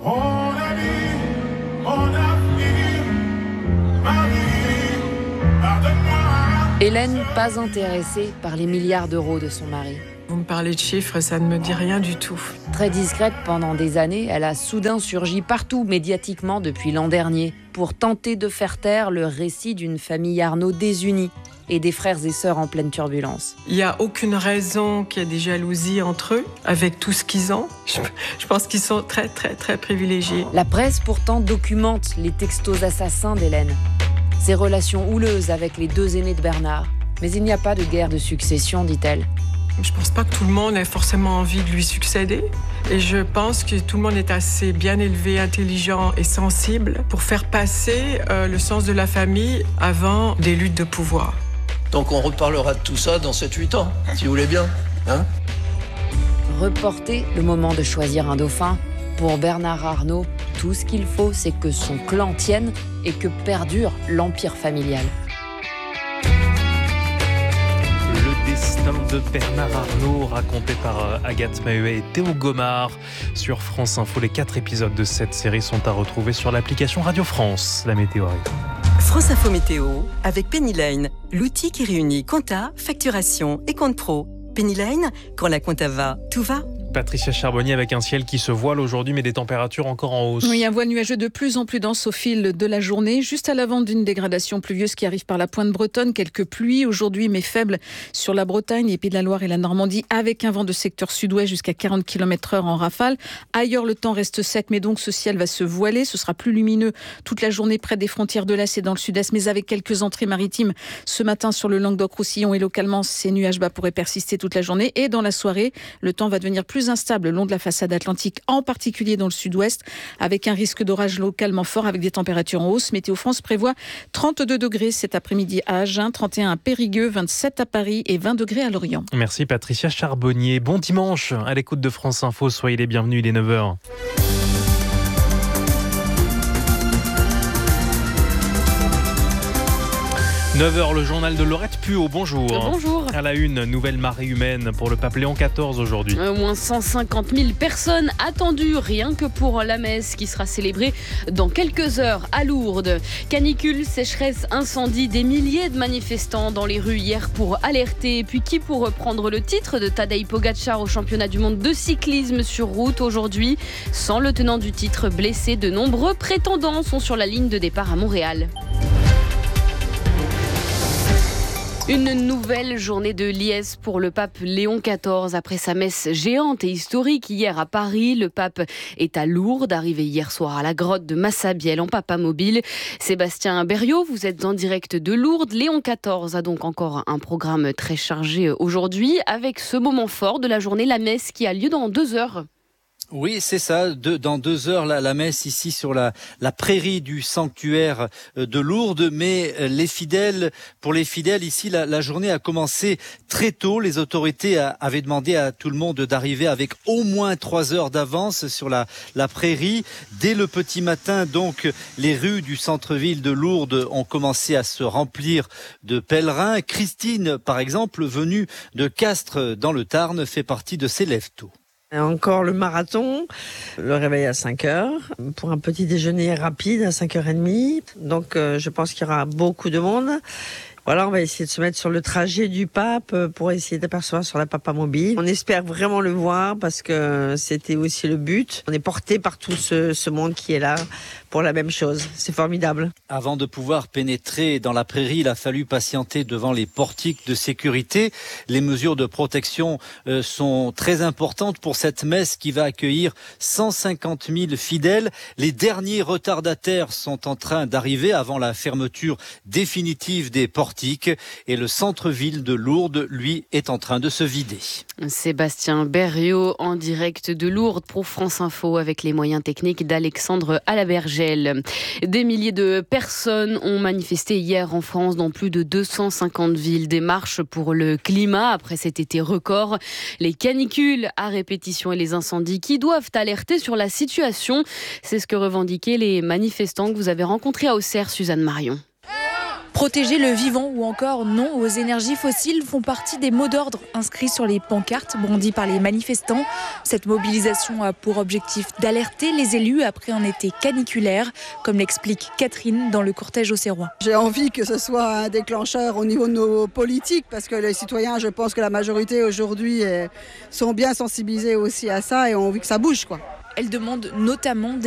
Hélène, pas intéressée par les milliards d'euros de son mari. Vous me parlez de chiffres, ça ne me dit rien du tout. Très discrète pendant des années, elle a soudain surgi partout médiatiquement depuis l'an dernier pour tenter de faire taire le récit d'une famille Arnault désunie et des frères et sœurs en pleine turbulence. Il n'y a aucune raison qu'il y ait des jalousies entre eux, avec tout ce qu'ils ont. Je pense qu'ils sont très, très, très privilégiés. La presse pourtant documente les textos assassins d'Hélène, ses relations houleuses avec les 2 aînés de Bernard. Mais il n'y a pas de guerre de succession, dit-elle. Je pense pas que tout le monde ait forcément envie de lui succéder. Et je pense que tout le monde est assez bien élevé, intelligent et sensible pour faire passer le sens de la famille avant des luttes de pouvoir. Donc on reparlera de tout ça dans 7-8 ans, si vous voulez bien. Hein ? Reporter le moment de choisir un dauphin. Pour Bernard Arnault, tout ce qu'il faut, c'est que son clan tienne et que perdure l'empire familial. Le destin de Bernard Arnault, raconté par Agathe Mahuet et Théo Gomard sur France Info. Les 4 épisodes de cette série sont à retrouver sur l'application Radio France. La météo arrive. France Info Météo avec Penny Lane, l'outil qui réunit compta, facturation et compte pro. Penny Lane, quand la compta va, tout va. Patricia Charbonnier avec un ciel qui se voile aujourd'hui, mais des températures encore en hausse. Oui, un voile nuageux de plus en plus dense au fil de la journée, juste à l'avant d'une dégradation pluvieuse qui arrive par la pointe bretonne. Quelques pluies aujourd'hui, mais faibles sur la Bretagne, les Pays de la Loire et la Normandie, avec un vent de secteur sud-ouest jusqu'à 40 km/h en rafale. Ailleurs, le temps reste sec, mais donc ce ciel va se voiler. Ce sera plus lumineux toute la journée près des frontières de l'Est et dans le sud-est, mais avec quelques entrées maritimes ce matin sur le Languedoc-Roussillon et localement, ces nuages bas pourraient persister toute la journée. Et dans la soirée, le temps va devenir plus instable le long de la façade atlantique, en particulier dans le sud-ouest, avec un risque d'orage localement fort avec des températures en hausse. Météo France prévoit 32 degrés cet après-midi à Agen, 31 à Périgueux, 27 à Paris et 20 degrés à Lorient. Merci Patricia Charbonnier. Bon dimanche à l'écoute de France Info. Soyez les bienvenus, il est 9h. 9h, le journal de Laurette Puot, bonjour. Bonjour. À la une, nouvelle marée humaine pour le pape Léon XIV aujourd'hui. Moins 150 000 personnes attendues rien que pour la messe qui sera célébrée dans quelques heures à Lourdes. Canicule, sécheresse, incendie, des milliers de manifestants dans les rues hier pour alerter. Et puis qui pour reprendre le titre de Tadej Pogačar au championnat du monde de cyclisme sur route aujourd'hui. Sans le tenant du titre blessé, de nombreux prétendants sont sur la ligne de départ à Montréal. Une nouvelle journée de liesse pour le pape Léon XIV. Après sa messe géante et historique hier à Paris, le pape est à Lourdes, arrivé hier soir à la grotte de Massabielle en Papamobile. Sébastien Berriot, vous êtes en direct de Lourdes. Léon XIV a donc encore un programme très chargé aujourd'hui, avec ce moment fort de la journée, la messe qui a lieu dans 2 heures. Oui, c'est ça. Dans 2 heures, la messe ici sur la prairie du sanctuaire de Lourdes. Mais pour les fidèles ici, la journée a commencé très tôt. Les autorités avaient demandé à tout le monde d'arriver avec au moins 3 heures d'avance sur la prairie. Dès le petit matin, donc, les rues du centre-ville de Lourdes ont commencé à se remplir de pèlerins. Christine, par exemple, venue de Castres dans le Tarn, fait partie de ces lève-tôt. Encore le marathon, le réveil à 5h, pour un petit déjeuner rapide à 5h30. Donc je pense qu'il y aura beaucoup de monde. Voilà, on va essayer de se mettre sur le trajet du pape pour essayer d'apercevoir sur la Papa Mobile. On espère vraiment le voir parce que c'était aussi le but. On est porté par tout ce monde qui est là pour la même chose. C'est formidable. Avant de pouvoir pénétrer dans la prairie, il a fallu patienter devant les portiques de sécurité. Les mesures de protection sont très importantes pour cette messe qui va accueillir 150 000 fidèles. Les derniers retardataires sont en train d'arriver avant la fermeture définitive des portiques et le centre-ville de Lourdes, lui, est en train de se vider. Sébastien Berriot en direct de Lourdes pour France Info avec les moyens techniques d'Alexandre Alabergel. Des milliers de personnes ont manifesté hier en France dans plus de 250 villes. Des marches pour le climat après cet été record. Les canicules à répétition et les incendies qui doivent alerter sur la situation. C'est ce que revendiquaient les manifestants que vous avez rencontrés à Auxerre, Suzanne Marion. Protéger le vivant ou encore non aux énergies fossiles font partie des mots d'ordre inscrits sur les pancartes brandies par les manifestants. Cette mobilisation a pour objectif d'alerter les élus après un été caniculaire, comme l'explique Catherine dans le cortège auxerrois. J'ai envie que ce soit un déclencheur au niveau de nos politiques parce que les citoyens, je pense que la majorité aujourd'hui sont bien sensibilisés aussi à ça et ont envie que ça bouge, quoi. Elle demande notamment